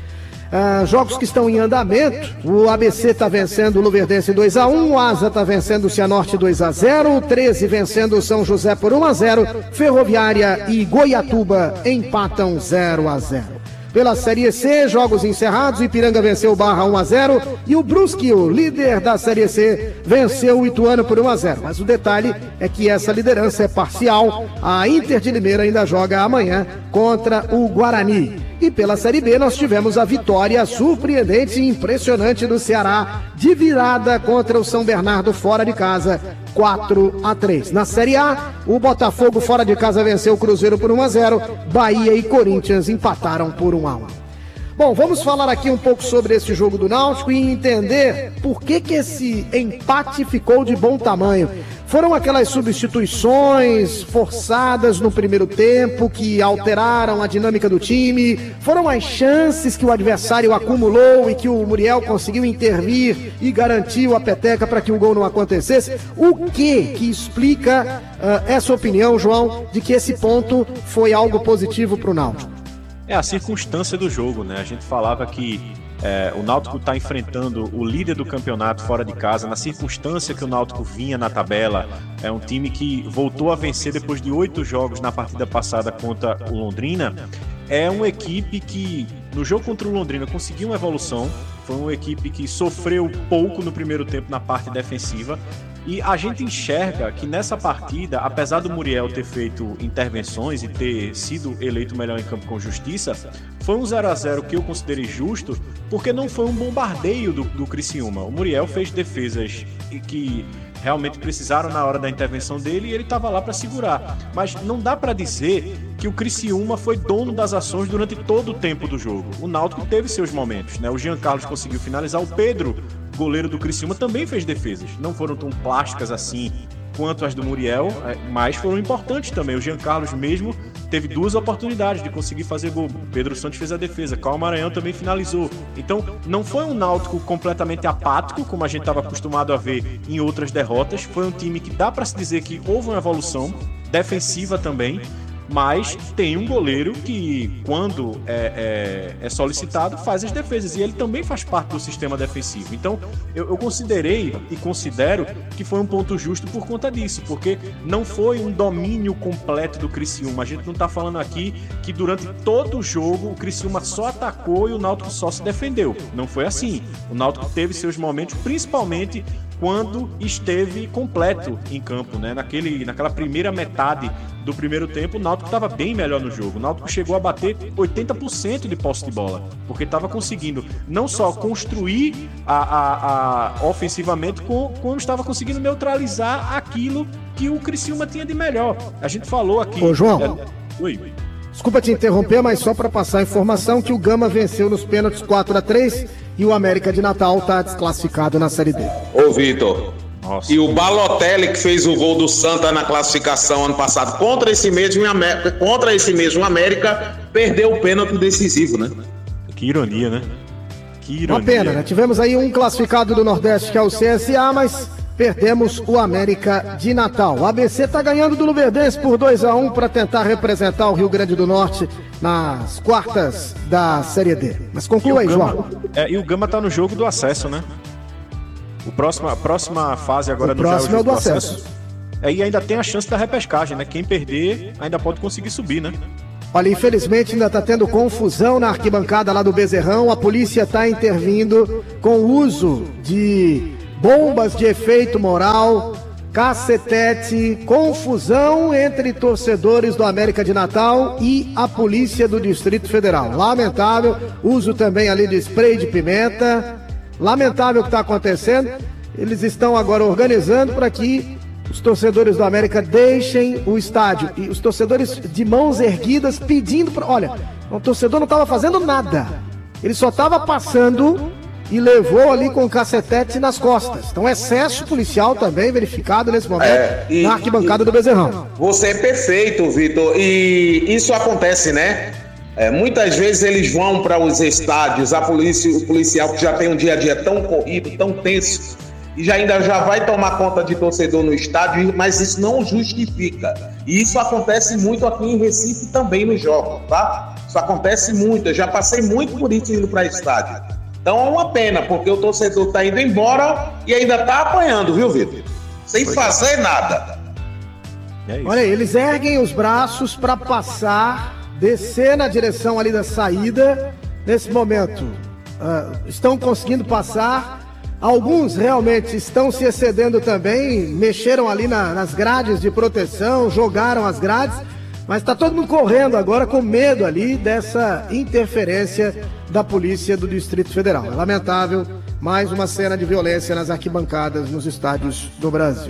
Uh, jogos que estão em andamento. O A B C está vencendo o Luverdense dois a um, o Asa está vencendo o Cianorte dois a zero, o treze vencendo o São José por um a zero, Ferroviária e Goiatuba empatam zero a zero. Pela Série C, jogos encerrados, Ipiranga venceu o Barra um a zero e o Brusque, o líder da Série C, venceu o Ituano por um a zero. Mas o detalhe é que essa liderança é parcial. A Inter de Limeira ainda joga amanhã contra o Guarani. E pela Série B nós tivemos a vitória surpreendente e impressionante do Ceará de virada contra o São Bernardo fora de casa, quatro a três. Na Série A, o Botafogo fora de casa venceu o Cruzeiro por um a zero, Bahia e Corinthians empataram por um a um. Bom, vamos falar aqui um pouco sobre esse jogo do Náutico e entender por que que esse empate ficou de bom tamanho. Foram aquelas substituições forçadas no primeiro tempo que alteraram a dinâmica do time? Foram as chances que o adversário acumulou e que o Muriel conseguiu intervir e garantiu a peteca para que o gol não acontecesse? O que que explica uh, essa opinião, João, de que esse ponto foi algo positivo para o Náutico? É a circunstância do jogo, né? A gente falava que é, o Náutico está enfrentando o líder do campeonato fora de casa, na circunstância que o Náutico vinha na tabela. É um time que voltou a vencer depois de oito jogos na partida passada contra o Londrina. É uma equipe que, no jogo contra o Londrina, conseguiu uma evolução. Foi uma equipe que sofreu pouco no primeiro tempo na parte defensiva. E a gente enxerga que nessa partida, apesar do Muriel ter feito intervenções e ter sido eleito melhor em campo com justiça, foi um zero a zero que eu considerei justo, porque não foi um bombardeio do, do Criciúma. O Muriel fez defesas que realmente precisaram na hora da intervenção dele e ele estava lá para segurar. Mas não dá para dizer que o Criciúma foi dono das ações durante todo o tempo do jogo. O Náutico teve seus momentos, né? O Jean Carlos conseguiu finalizar, o Pedro, goleiro do Criciúma, também fez defesas. Não foram tão plásticas assim quanto as do Muriel, mas foram importantes também. O Jean Carlos mesmo teve duas oportunidades de conseguir fazer gol. O Pedro Santos fez a defesa, Caio Maranhão também finalizou. Então, não foi um Náutico completamente apático, como a gente estava acostumado a ver em outras derrotas. Foi um time que dá para se dizer que houve uma evolução defensiva também, mas tem um goleiro que, quando é, é, é solicitado, faz as defesas, e ele também faz parte do sistema defensivo. Então, eu, eu considerei e considero que foi um ponto justo por conta disso, porque não foi um domínio completo do Criciúma. A gente não está falando aqui que durante todo o jogo o Criciúma só atacou e o Náutico só se defendeu. Não foi assim. O Náutico teve seus momentos, principalmente quando esteve completo em campo, né? Naquele, naquela primeira metade do primeiro tempo, o Náutico estava bem melhor no jogo. O Náutico chegou a bater oitenta por cento de posse de bola, porque estava conseguindo não só construir a, a, a ofensivamente, como estava conseguindo neutralizar aquilo que o Criciúma tinha de melhor. A gente falou aqui... Ô, João, é... Oi. Desculpa te interromper, mas só para passar a informação que o Gama venceu nos pênaltis quatro a três e o América de Natal está desclassificado na Série D. Ô, Vitor, nossa. E o Balotelli, que fez o gol do Santa na classificação ano passado contra esse mesmo América, contra esse mesmo América, perdeu o pênalti decisivo, né? Que ironia, né? Que ironia. Uma pena, né? Tivemos aí um classificado do Nordeste, que é o C S A, mas perdemos o América de Natal. O A B C está ganhando do Luverdense por dois a um para tentar representar o Rio Grande do Norte nas quartas da Série D. Mas conclua aí, Gama, João. É, e o Gama tá no jogo do acesso, né? O próximo, a próxima fase agora o no próximo jogo é o do do acesso. acesso. Aí ainda tem a chance da repescagem, né? Quem perder ainda pode conseguir subir, né? Olha, infelizmente ainda está tendo confusão na arquibancada lá do Bezerrão. A polícia está intervindo com o uso de bombas de efeito moral, cacetete, confusão entre torcedores do América de Natal e a polícia do Distrito Federal. Lamentável, uso também ali de spray de pimenta. Lamentável o que está acontecendo. Eles estão agora organizando para que os torcedores do América deixem o estádio. E os torcedores de mãos erguidas pedindo para... Olha, o torcedor não estava fazendo nada. Ele só estava passando e levou ali com o cacetete nas costas. Então, excesso policial também verificado nesse momento É, e- na arquibancada e- do Bezerrão. Você é perfeito, Vitor. E isso acontece, né? É, muitas vezes eles vão para os estádios, a polícia, o policial que já tem um dia a dia tão corrido, tão tenso, e já ainda já vai tomar conta de torcedor no estádio, mas isso não justifica. E isso acontece muito aqui em Recife também nos jogos, tá? Isso acontece muito. Eu já passei muito por isso indo para estádio. Então é uma pena, porque o torcedor tá indo embora e ainda tá apanhando, viu, Vitor? Sem fazer nada. É isso. Olha aí, eles erguem os braços para passar, descer na direção ali da saída. Nesse momento, ah, estão conseguindo passar. Alguns realmente estão se excedendo também, mexeram ali na- nas grades de proteção, jogaram as grades, mas está todo mundo correndo agora com medo ali dessa interferência da polícia do Distrito Federal. É lamentável, mais uma cena de violência nas arquibancadas nos estádios do Brasil.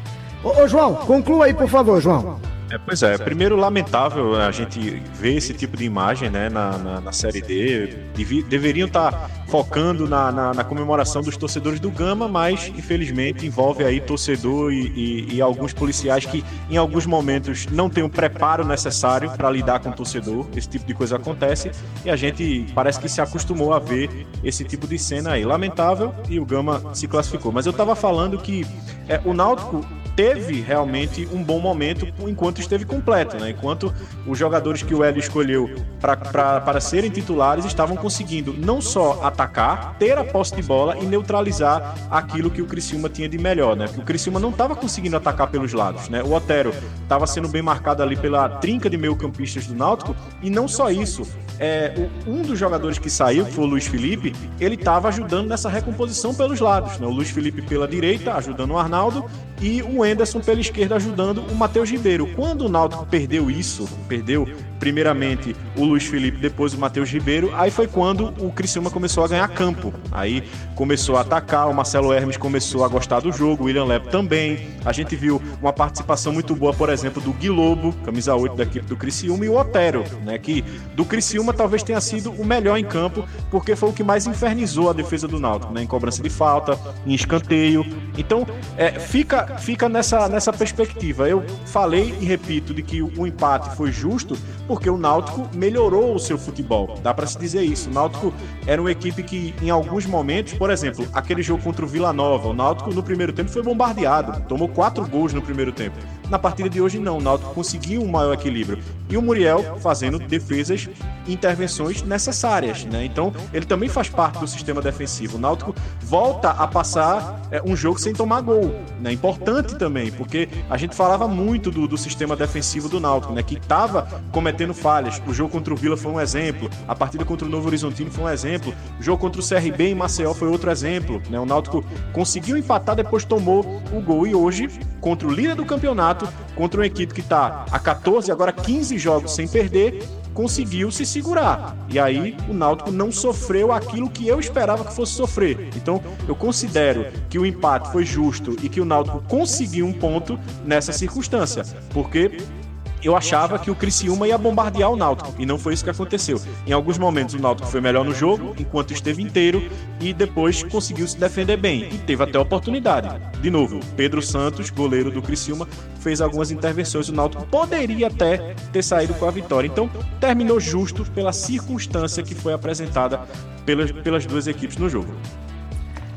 Ô, ô João, conclua aí, por favor, João. É, pois é, primeiro lamentável a gente ver esse tipo de imagem, né, na, na, na Série D. Devi, deveriam estar focando na, na, na comemoração dos torcedores do Gama, mas infelizmente envolve aí torcedor e, e, e alguns policiais que em alguns momentos não têm o preparo necessário para lidar com o torcedor. Esse tipo de coisa acontece e a gente parece que se acostumou a ver esse tipo de cena aí. Lamentável, e o Gama se classificou. Mas eu estava falando que é, o Náutico teve realmente um bom momento enquanto esteve completo, né? Enquanto os jogadores que o Hélio escolheu pra, pra, para serem titulares estavam conseguindo não só atacar, ter a posse de bola e neutralizar aquilo que o Criciúma tinha de melhor, né? Porque o Criciúma não estava conseguindo atacar pelos lados, né? O Otero estava sendo bem marcado ali pela trinca de meio-campistas do Náutico e não só isso, é, o, um dos jogadores que saiu, que foi o Luiz Felipe, ele estava ajudando nessa recomposição pelos lados, né? O Luiz Felipe pela direita, ajudando o Arnaldo, e o Wenderson pela esquerda ajudando o Matheus Ribeiro. Quando o Náutico perdeu isso, perdeu primeiramente o Luiz Felipe, depois o Matheus Ribeiro, aí foi quando o Criciúma começou a ganhar campo. Aí começou a atacar, o Marcelo Hermes começou a gostar do jogo, o William Lepo também. A gente viu uma participação muito boa, por exemplo, do Gui Lobo, camisa oito da equipe do Criciúma, e o Otero, né, que do Criciúma talvez tenha sido o melhor em campo, porque foi o que mais infernizou a defesa do Náutico, né, em cobrança de falta, em escanteio. Então, é, fica, fica nessa, nessa perspectiva. Eu falei e repito de que o, o empate foi justo, porque o Náutico melhorou o seu futebol. Dá pra se dizer isso. O Náutico era uma equipe que, em alguns momentos, por exemplo, aquele jogo contra o Vila Nova, o Náutico no primeiro tempo foi bombardeado, tomou quatro gols no primeiro tempo. Na partida de hoje não, o Náutico conseguiu um maior equilíbrio. E o Muriel fazendo defesas e intervenções necessárias, né? Então, ele também faz parte do sistema defensivo. O Náutico volta a passar é, um jogo sem tomar gol, né? Importante também, porque a gente falava muito do, do sistema defensivo do Náutico, né? Que estava cometendo falhas. O jogo contra o Vila foi um exemplo, a partida contra o Novo Horizontino foi um exemplo, o jogo contra o C R B em Maceió foi outro exemplo, né? O Náutico conseguiu empatar, depois tomou o gol, e hoje, contra o líder do campeonato, contra uma equipe que está há catorze, agora quinze jogos sem perder, conseguiu se segurar. E aí o Náutico não sofreu aquilo que eu esperava que fosse sofrer. Então eu considero que o empate foi justo e que o Náutico conseguiu um ponto nessa circunstância, porque eu achava que o Criciúma ia bombardear o Náutico, e não foi isso que aconteceu. Em alguns momentos o Náutico foi melhor no jogo, enquanto esteve inteiro, e depois conseguiu se defender bem, e teve até oportunidade. De novo, Pedro Santos, goleiro do Criciúma, fez algumas intervenções, o Náutico poderia até ter saído com a vitória. Então, terminou justo pela circunstância que foi apresentada pelas, pelas duas equipes no jogo.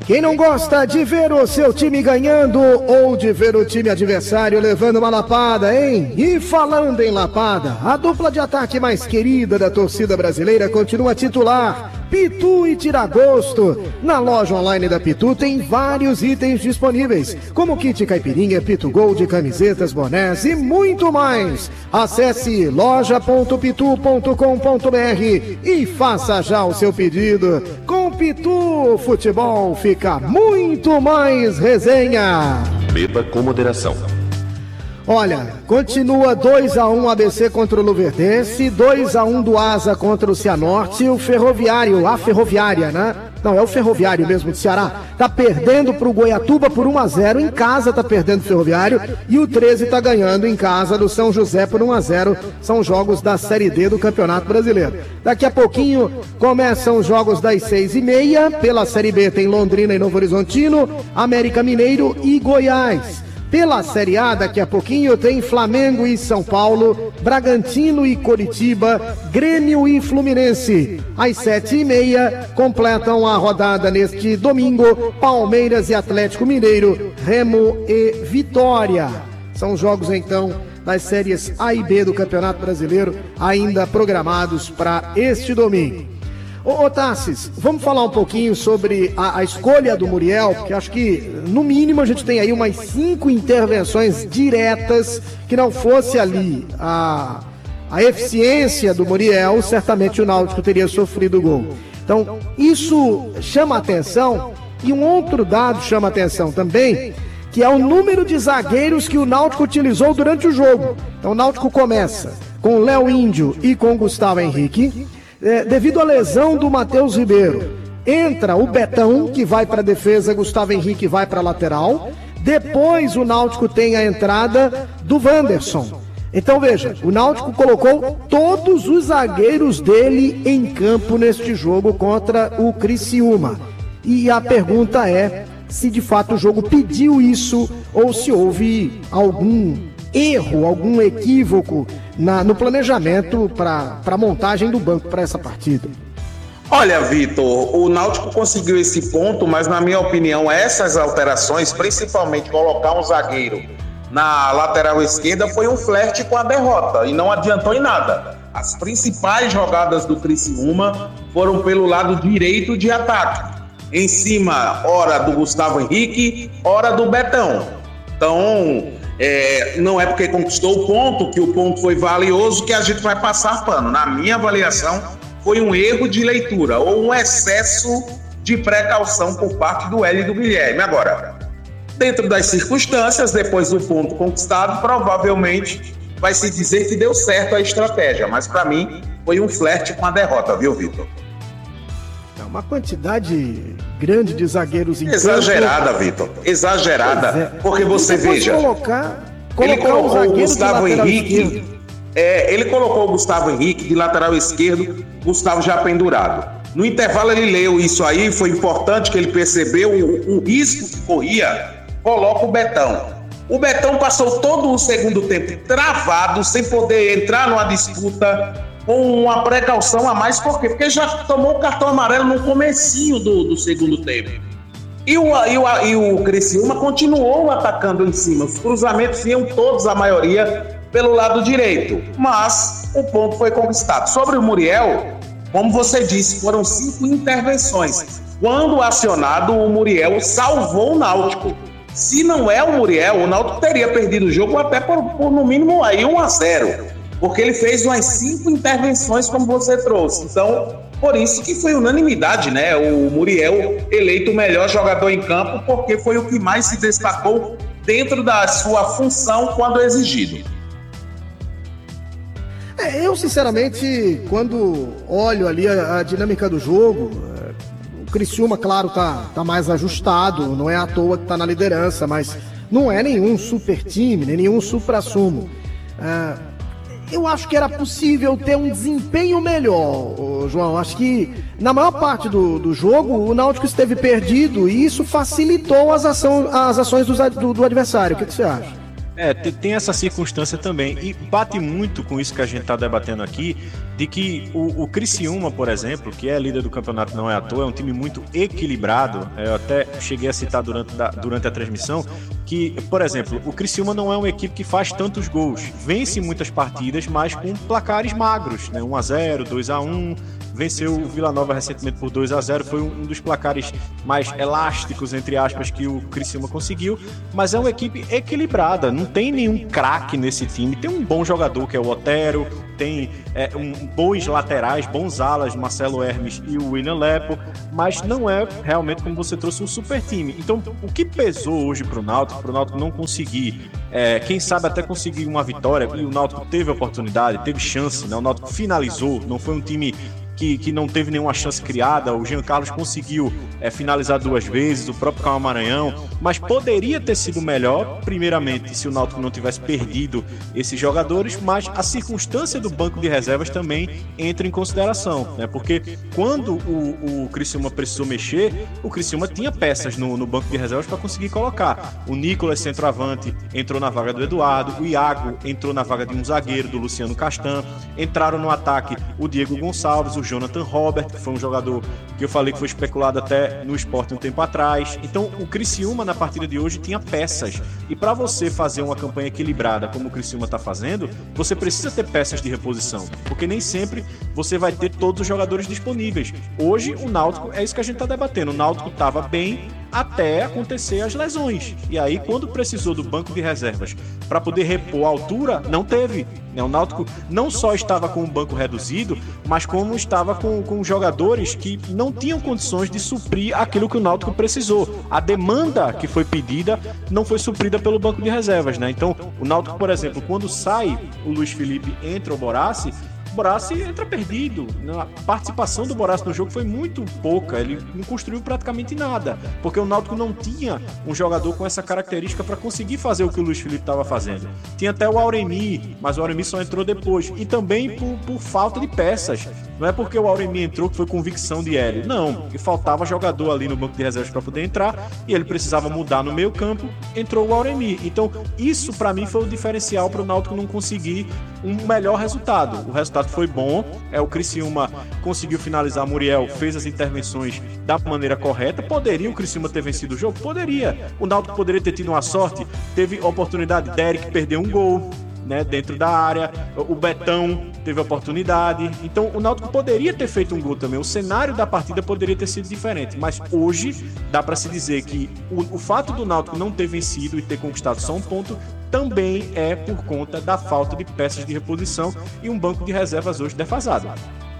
Quem não gosta de ver o seu time ganhando ou de ver o time adversário levando uma lapada, hein? E falando em lapada, a dupla de ataque mais querida da torcida brasileira continua titular. Pitu e Tiragosto. Na loja online da Pitu tem vários itens disponíveis, como kit caipirinha, Pitu Gold, camisetas, bonés e muito mais. Acesse loja ponto pitu ponto com ponto br e faça já o seu pedido. Com Pitu, futebol fica muito mais resenha. Beba com moderação. Olha, continua dois a um A B C contra o Luverdense, dois a um do Asa contra o Cianorte, o Ferroviário, a Ferroviária, né? Não, é o Ferroviário mesmo de Ceará, tá perdendo pro Goiatuba por um a zero, em casa tá perdendo o Ferroviário, e o treze tá ganhando em casa do São José por um a zero, são jogos da Série D do Campeonato Brasileiro. Daqui a pouquinho começam os jogos das seis e meia, pela Série B tem Londrina e Novo Horizontino, América Mineiro e Goiás. Pela Série A, daqui a pouquinho, tem Flamengo e São Paulo, Bragantino e Coritiba, Grêmio e Fluminense. Às sete e meia, completam a rodada neste domingo, Palmeiras e Atlético Mineiro, Remo e Vitória. São jogos, então, das séries A e B do Campeonato Brasileiro, ainda programados para este domingo. Ô, ô Tassis, vamos falar um pouquinho sobre a, a escolha do Muriel, porque acho que, no mínimo, a gente tem aí umas cinco intervenções diretas, que não fosse ali a, a eficiência do Muriel, certamente o Náutico teria sofrido o gol. Então, isso chama atenção, e um outro dado chama atenção também, que é o número de zagueiros que o Náutico utilizou durante o jogo. Então, o Náutico começa com o Léo Índio e com o Gustavo Henrique. É, devido à lesão do Matheus Ribeiro, entra o Betão, que vai para a defesa, Gustavo Henrique vai para a lateral. Depois o Náutico tem a entrada do Wanderson. Então veja, o Náutico colocou todos os zagueiros dele em campo neste jogo contra o Criciúma. E a pergunta é se de fato o jogo pediu isso ou se houve algum erro, algum equívoco na, no planejamento para a montagem do banco para essa partida. Olha, Vitor, o Náutico conseguiu esse ponto, mas na minha opinião essas alterações, principalmente colocar um zagueiro na lateral esquerda, foi um flerte com a derrota e não adiantou em nada. As principais jogadas do Criciúma foram pelo lado direito de ataque, em cima, ora do Gustavo Henrique, ora do Betão. Então, É, não é porque conquistou o ponto, que o ponto foi valioso, que a gente vai passar pano. Na minha avaliação, foi um erro de leitura ou um excesso de precaução por parte do Hélio e do Guilherme. Agora, dentro das circunstâncias, depois do ponto conquistado, provavelmente vai se dizer que deu certo a estratégia, mas para mim foi um flerte com a derrota, viu, Vitor? É uma quantidade grande de zagueiros em exagerada, campo. Vitor, exagerada, é. Porque você veja, colocar, colocar ele colocou um o Gustavo Henrique, é, ele colocou o Gustavo Henrique de lateral esquerdo, Gustavo já pendurado. No intervalo ele leu isso aí, foi importante que ele percebeu o, o risco que corria, coloca o Betão. O Betão passou todo o segundo tempo travado, sem poder entrar numa disputa, com uma precaução a mais, por quê? Porque já tomou o cartão amarelo no comecinho do, do segundo tempo. E o, e, o, e o Criciúma continuou atacando em cima. Os cruzamentos iam todos, a maioria, pelo lado direito. Mas o ponto foi conquistado. Sobre o Muriel, como você disse, foram cinco intervenções. Quando acionado, o Muriel salvou o Náutico. Se não é o Muriel, o Náutico teria perdido o jogo até por, por no mínimo aí um a zero. Porque ele fez umas cinco intervenções, como você trouxe. Então, por isso que foi unanimidade, né? O Muriel eleito o melhor jogador em campo, porque foi o que mais se destacou dentro da sua função quando exigido. É, eu, sinceramente, quando olho ali a, a dinâmica do jogo, o Criciúma, claro, tá, tá mais ajustado, não é à toa que tá na liderança, mas não é nenhum super time, nem nenhum supra-sumo. É, eu acho que era possível ter um desempenho melhor, João. Acho que na maior parte do, do jogo o Náutico esteve perdido e isso facilitou as, ação, as ações do, do, do adversário. O que, que você acha? É, tem essa circunstância também, e bate muito com isso que a gente está debatendo aqui, de que o, o Criciúma, por exemplo, que é líder do campeonato, não é à toa, é um time muito equilibrado. Eu até cheguei a citar durante, da, durante a transmissão que, por exemplo, o Criciúma não é uma equipe que faz tantos gols, vence muitas partidas, mas com placares magros, né? um a zero, dois a um, venceu o Vila Nova recentemente por dois a zero, foi um dos placares mais elásticos, entre aspas, que o Criciúma conseguiu, mas é uma equipe equilibrada, não tem nenhum craque nesse time, tem um bom jogador que é o Otero, tem é, um, bons laterais, bons alas, Marcelo Hermes e o William Lepo, mas não é realmente, como você trouxe, um super time. Então, o que pesou hoje pro Náutico, pro Náutico não conseguir, é, quem sabe até conseguir uma vitória, e o Náutico teve oportunidade, teve chance, né? O Náutico finalizou, não foi um time Que, que não teve nenhuma chance criada. O Jean Carlos conseguiu é, finalizar duas vezes, o próprio Calma Maranhão, mas poderia ter sido melhor, primeiramente, se o Náutico não tivesse perdido esses jogadores, mas a circunstância do banco de reservas também entra em consideração, né? Porque quando o, o Criciúma precisou mexer, o Criciúma tinha peças no, no banco de reservas para conseguir colocar. O Nicolas, centroavante, entrou na vaga do Eduardo, o Iago entrou na vaga de um zagueiro, do Luciano Castan, entraram no ataque o Diego Gonçalves, o Jonathan Robert, que foi um jogador que eu falei que foi especulado até no Sport um tempo atrás. Então o Criciúma na partida de hoje tinha peças, e para você fazer uma campanha equilibrada como o Criciúma está fazendo, você precisa ter peças de reposição, porque nem sempre você vai ter todos os jogadores disponíveis. Hoje o Náutico, é isso que a gente está debatendo, o Náutico estava bem até acontecer as lesões, e aí quando precisou do banco de reservas para poder repor a altura, não teve, né? O Náutico não só estava com o banco reduzido, mas como estava com, com jogadores que não tinham condições de suprir aquilo que o Náutico precisou. A demanda que foi pedida não foi suprida pelo banco de reservas, né? Então o Náutico, por exemplo, quando sai o Luiz Felipe, entra o Borassi, o Borassi entra perdido. A participação do Borassi no jogo foi muito pouca, ele não construiu praticamente nada, porque o Náutico não tinha um jogador com essa característica para conseguir fazer o que o Luiz Felipe estava fazendo. Tinha até o Auremi, mas o Auremi só entrou depois, e também por, por falta de peças. Não é porque o Auremi entrou que foi convicção de Hélio, não, e faltava jogador ali no banco de reservas para poder entrar, e ele precisava mudar no meio campo, entrou o Auremi. Então isso para mim foi o diferencial para o Náutico não conseguir um melhor resultado. O resultado foi bom, é, o Criciúma conseguiu finalizar, Muriel fez as intervenções da maneira correta. Poderia o Criciúma ter vencido o jogo? Poderia. O Náutico poderia ter tido uma sorte, teve oportunidade, Derek perdeu um gol, né, dentro da área, o Betão teve oportunidade, então o Náutico poderia ter feito um gol também, o cenário da partida poderia ter sido diferente, mas hoje dá para se dizer que o, o fato do Náutico não ter vencido e ter conquistado só um ponto também é por conta da falta de peças de reposição e um banco de reservas hoje defasado.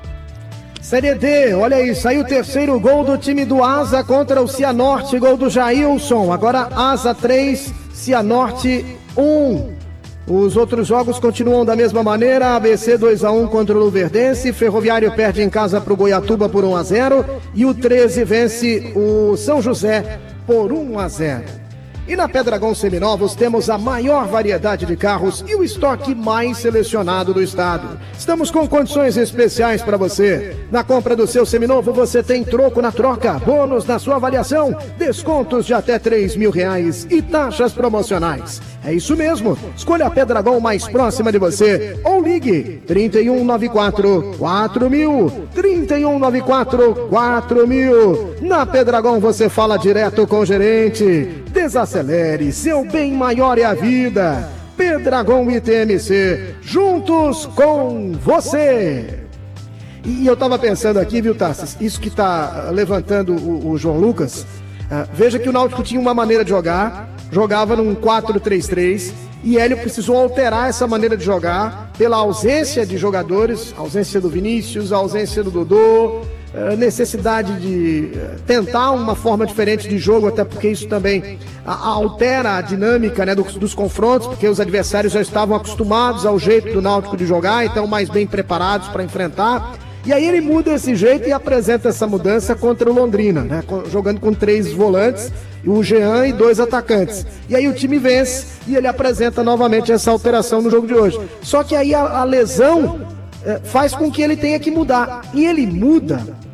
Série D, olha aí, saiu o terceiro gol do time do Asa contra o Cianorte, gol do Jailson. Agora Asa três, Cianorte um. Os outros jogos continuam da mesma maneira, A B C dois a um contra o Luverdense, Ferroviário perde em casa para o Goiatuba por um a zero e o treze vence o São José por um a zero. E na Pedragão Seminovos temos a maior variedade de carros e o estoque mais selecionado do estado. Estamos com condições especiais para você. Na compra do seu seminovo você tem troco na troca, bônus na sua avaliação, descontos de até três mil reais e taxas promocionais. É isso mesmo, escolha a Pedragão mais próxima de você ou ligue trinta e um noventa e quatro, quatro mil, trinta e um noventa e quatro, quatro mil. Na Pedragão você fala direto com o gerente. Desacelere, seu bem maior é a vida. Pedragão I T M C, juntos com você. E eu tava pensando aqui, viu, Tassis, isso que tá levantando o, o João Lucas, uh, veja que o Náutico tinha uma maneira de jogar, jogava num quatro três três, e Hélio precisou alterar essa maneira de jogar pela ausência de jogadores, ausência do Vinícius, ausência do Dodô, necessidade de tentar uma forma diferente de jogo, até porque isso também altera a dinâmica, né, dos, dos confrontos, porque os adversários já estavam acostumados ao jeito do Náutico de jogar, então mais bem preparados para enfrentar. E aí ele muda esse jeito e apresenta essa mudança contra o Londrina, né, jogando com três volantes, o Jean e dois atacantes. E aí o time vence e ele apresenta novamente essa alteração no jogo de hoje. Só que aí a, a lesão faz com que ele tenha que mudar. E ele muda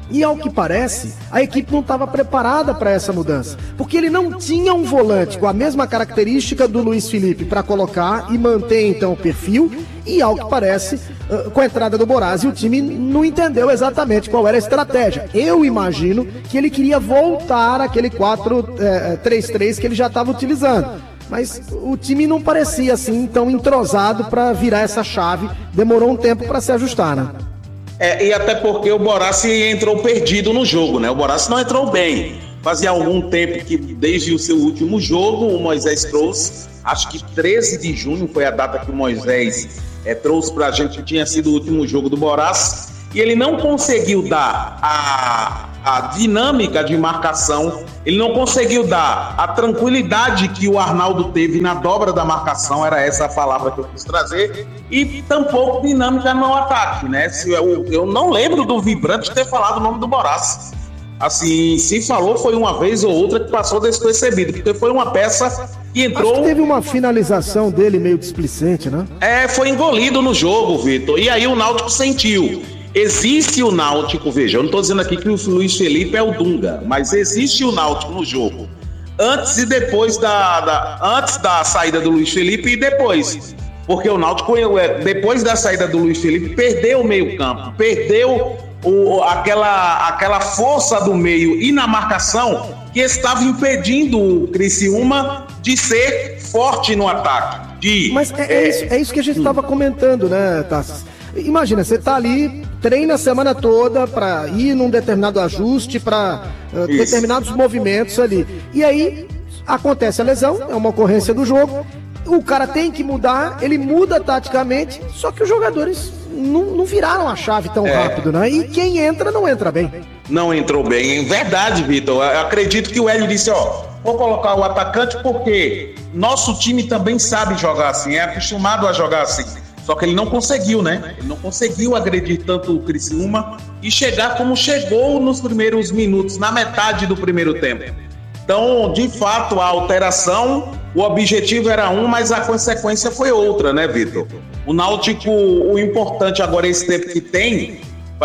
E ao que parece, a equipe não estava preparada para essa mudança, porque ele não tinha um volante com a mesma característica do Luiz Felipe para colocar e manter então o perfil, e ao que parece, com a entrada do Borazzi, o time não entendeu exatamente qual era a estratégia. Eu imagino que ele queria voltar àquele quatro três três que ele já estava utilizando. Mas o time não parecia assim tão entrosado para virar essa chave. Demorou um tempo para se ajustar, né? É, e até porque o Borazzi entrou perdido no jogo, né? O Borazzi não entrou bem. Fazia algum tempo que, desde o seu último jogo, o Moisés trouxe, acho que treze de junho foi a data que o Moisés é, trouxe pra gente, que tinha sido o último jogo do Borazzi, e ele não conseguiu dar a, a dinâmica de marcação, ele não conseguiu dar a tranquilidade que o Arnaldo teve na dobra da marcação, era essa a palavra que eu quis trazer, e tampouco dinâmica no ataque, né? Se eu, eu não lembro do Vibrante ter falado o nome do Borazzi. Assim, se falou, foi uma vez ou outra que passou despercebido, porque foi uma peça que entrou... Acho que teve uma finalização dele meio displicente, né? É, foi engolido no jogo, Vitor, e aí o Náutico sentiu. Existe o Náutico, veja, eu não estou dizendo aqui que o Luiz Felipe é o Dunga, mas existe o Náutico no jogo, antes e depois da, da, antes da saída do Luiz Felipe e depois, porque o Náutico, depois da saída do Luiz Felipe, perdeu o meio campo, perdeu o, aquela, aquela força do meio e na marcação que estava impedindo o Criciúma de ser forte no ataque. De, mas é, é, isso, é isso que a gente estava comentando, né, Tassis? Imagina, você tá ali, treina a semana toda para ir num determinado ajuste, para uh, determinados movimentos ali. E aí acontece a lesão, é uma ocorrência do jogo, o cara tem que mudar, ele muda taticamente, só que os jogadores não, não viraram a chave tão é. rápido, né? E quem entra, não entra bem. Não entrou bem, verdade, Vitor. Eu acredito que o Hélio disse, ó, vou colocar o atacante porque nosso time também sabe jogar assim, é acostumado a jogar assim. Só que ele não conseguiu, né? Ele não conseguiu agredir tanto o Criciúma e chegar como chegou nos primeiros minutos, na metade do primeiro tempo. Então, de fato, a alteração, o objetivo era um, mas a consequência foi outra, né, Vitor? O Náutico, o importante agora é esse tempo que tem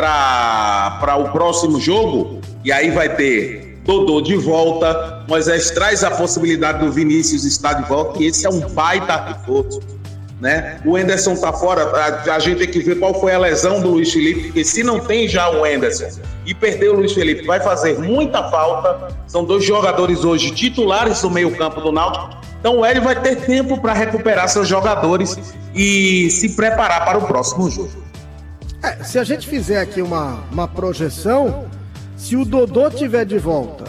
para o próximo jogo, e aí vai ter Dodô de volta, Moisés traz a possibilidade do Vinícius estar de volta, e esse é um baita reforço. Né? O Enderson tá fora, a, a gente tem que ver qual foi a lesão do Luiz Felipe, porque se não tem já o Enderson e perder o Luiz Felipe, vai fazer muita falta. São dois jogadores hoje titulares do meio campo do Náutico, então o Hélio vai ter tempo para recuperar seus jogadores e se preparar para o próximo jogo. É, se a gente fizer aqui uma, uma projeção, se o Dodô tiver de volta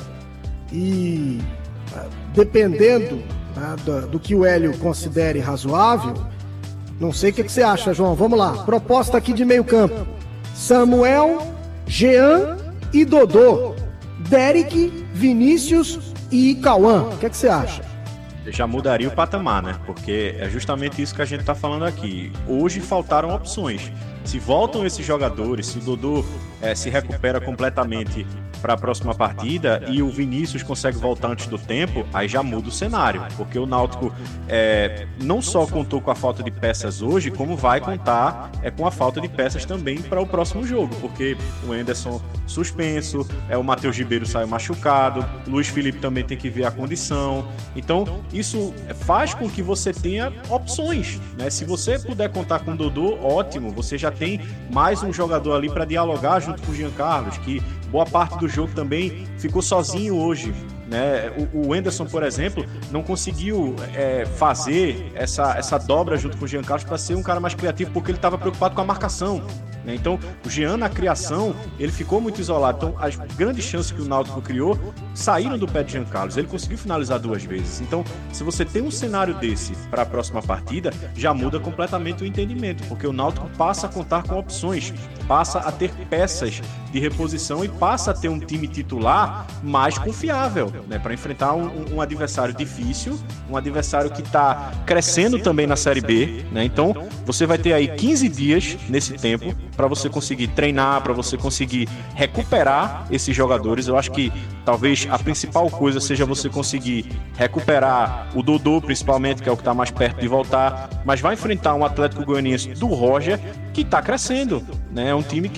e dependendo, né, do, do que o Hélio considere razoável, não sei o que, que você acha, João. Vamos lá. Proposta aqui de meio campo. Samuel, Jean e Dodô. Derek, Vinícius e Cauã. O que, que você acha? Já mudaria o patamar, né? Porque é justamente isso que a gente tá falando aqui. Hoje faltaram opções. Se voltam esses jogadores, se o Dodô é, se recupera completamente para a próxima partida e o Vinícius consegue voltar antes do tempo, aí já muda o cenário, porque o Náutico é, não só contou com a falta de peças hoje, como vai contar é, com a falta de peças também para o próximo jogo, porque o Enderson suspenso, é, o Matheus Ribeiro saiu machucado, o Luiz Felipe também tem que ver a condição, então isso faz com que você tenha opções, né? Se você puder contar com o Dodô, ótimo, você já tem mais um jogador ali para dialogar junto com o Jean Carlos, que boa parte do jogo também ficou sozinho hoje, né? O, o Enderson, por exemplo, não conseguiu é, fazer essa, essa dobra junto com o Jean Carlos para ser um cara mais criativo, porque ele estava preocupado com a marcação, né? Então, o Jean na criação, ele ficou muito isolado. Então, as grandes chances que o Náutico criou saíram do pé de Jean Carlos. Ele conseguiu finalizar duas vezes. Então, se você tem um cenário desse para a próxima partida, já muda completamente o entendimento, porque o Náutico passa a contar com opções, passa a ter peças de reposição e passa a ter um time titular mais confiável, né, para enfrentar um, um adversário difícil, um adversário que está crescendo também na Série B, né? Então você vai ter aí quinze dias nesse tempo para você conseguir treinar, para você conseguir recuperar esses jogadores. Eu acho que talvez a principal coisa seja você conseguir recuperar o Dodô, principalmente, que é o que está mais perto de voltar, mas vai enfrentar um Atlético Goianiense do Roger que está crescendo, né? É um time que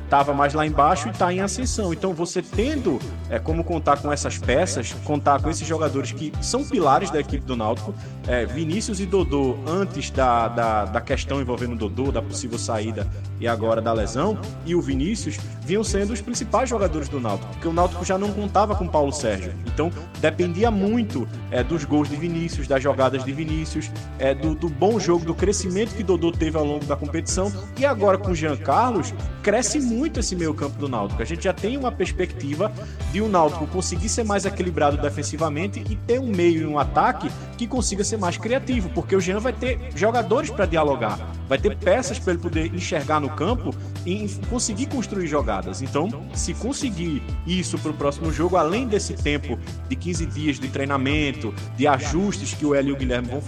estava mais lá embaixo e está em ascensão. Então você tendo é, como contar com essas peças, contar com esses jogadores que são pilares da equipe do Náutico, é, Vinícius e Dodô, antes da, da, da questão envolvendo o Dodô, da possível saída e agora da lesão, e o Vinícius vinham sendo os principais jogadores do Náutico, porque o Náutico já não contava com Paulo Sérgio. Então dependia muito é, dos gols de Vinícius, das jogadas de Vinícius, é, do, do bom jogo, do crescimento que Dodô teve ao longo da competição. E agora com o Jean Carlos, cresce muito esse meio campo do Náutico. A gente já tem uma perspectiva de o Náutico conseguir ser mais equilibrado defensivamente e ter um meio e um ataque que consiga ser mais criativo, porque o Jean vai ter jogadores para dialogar, vai ter peças para ele poder enxergar no campo e conseguir construir jogadas. Então, se conseguir isso para o próximo jogo, além desse tempo de quinze dias de treinamento, de ajustes que o Hélio e o Guilherme vão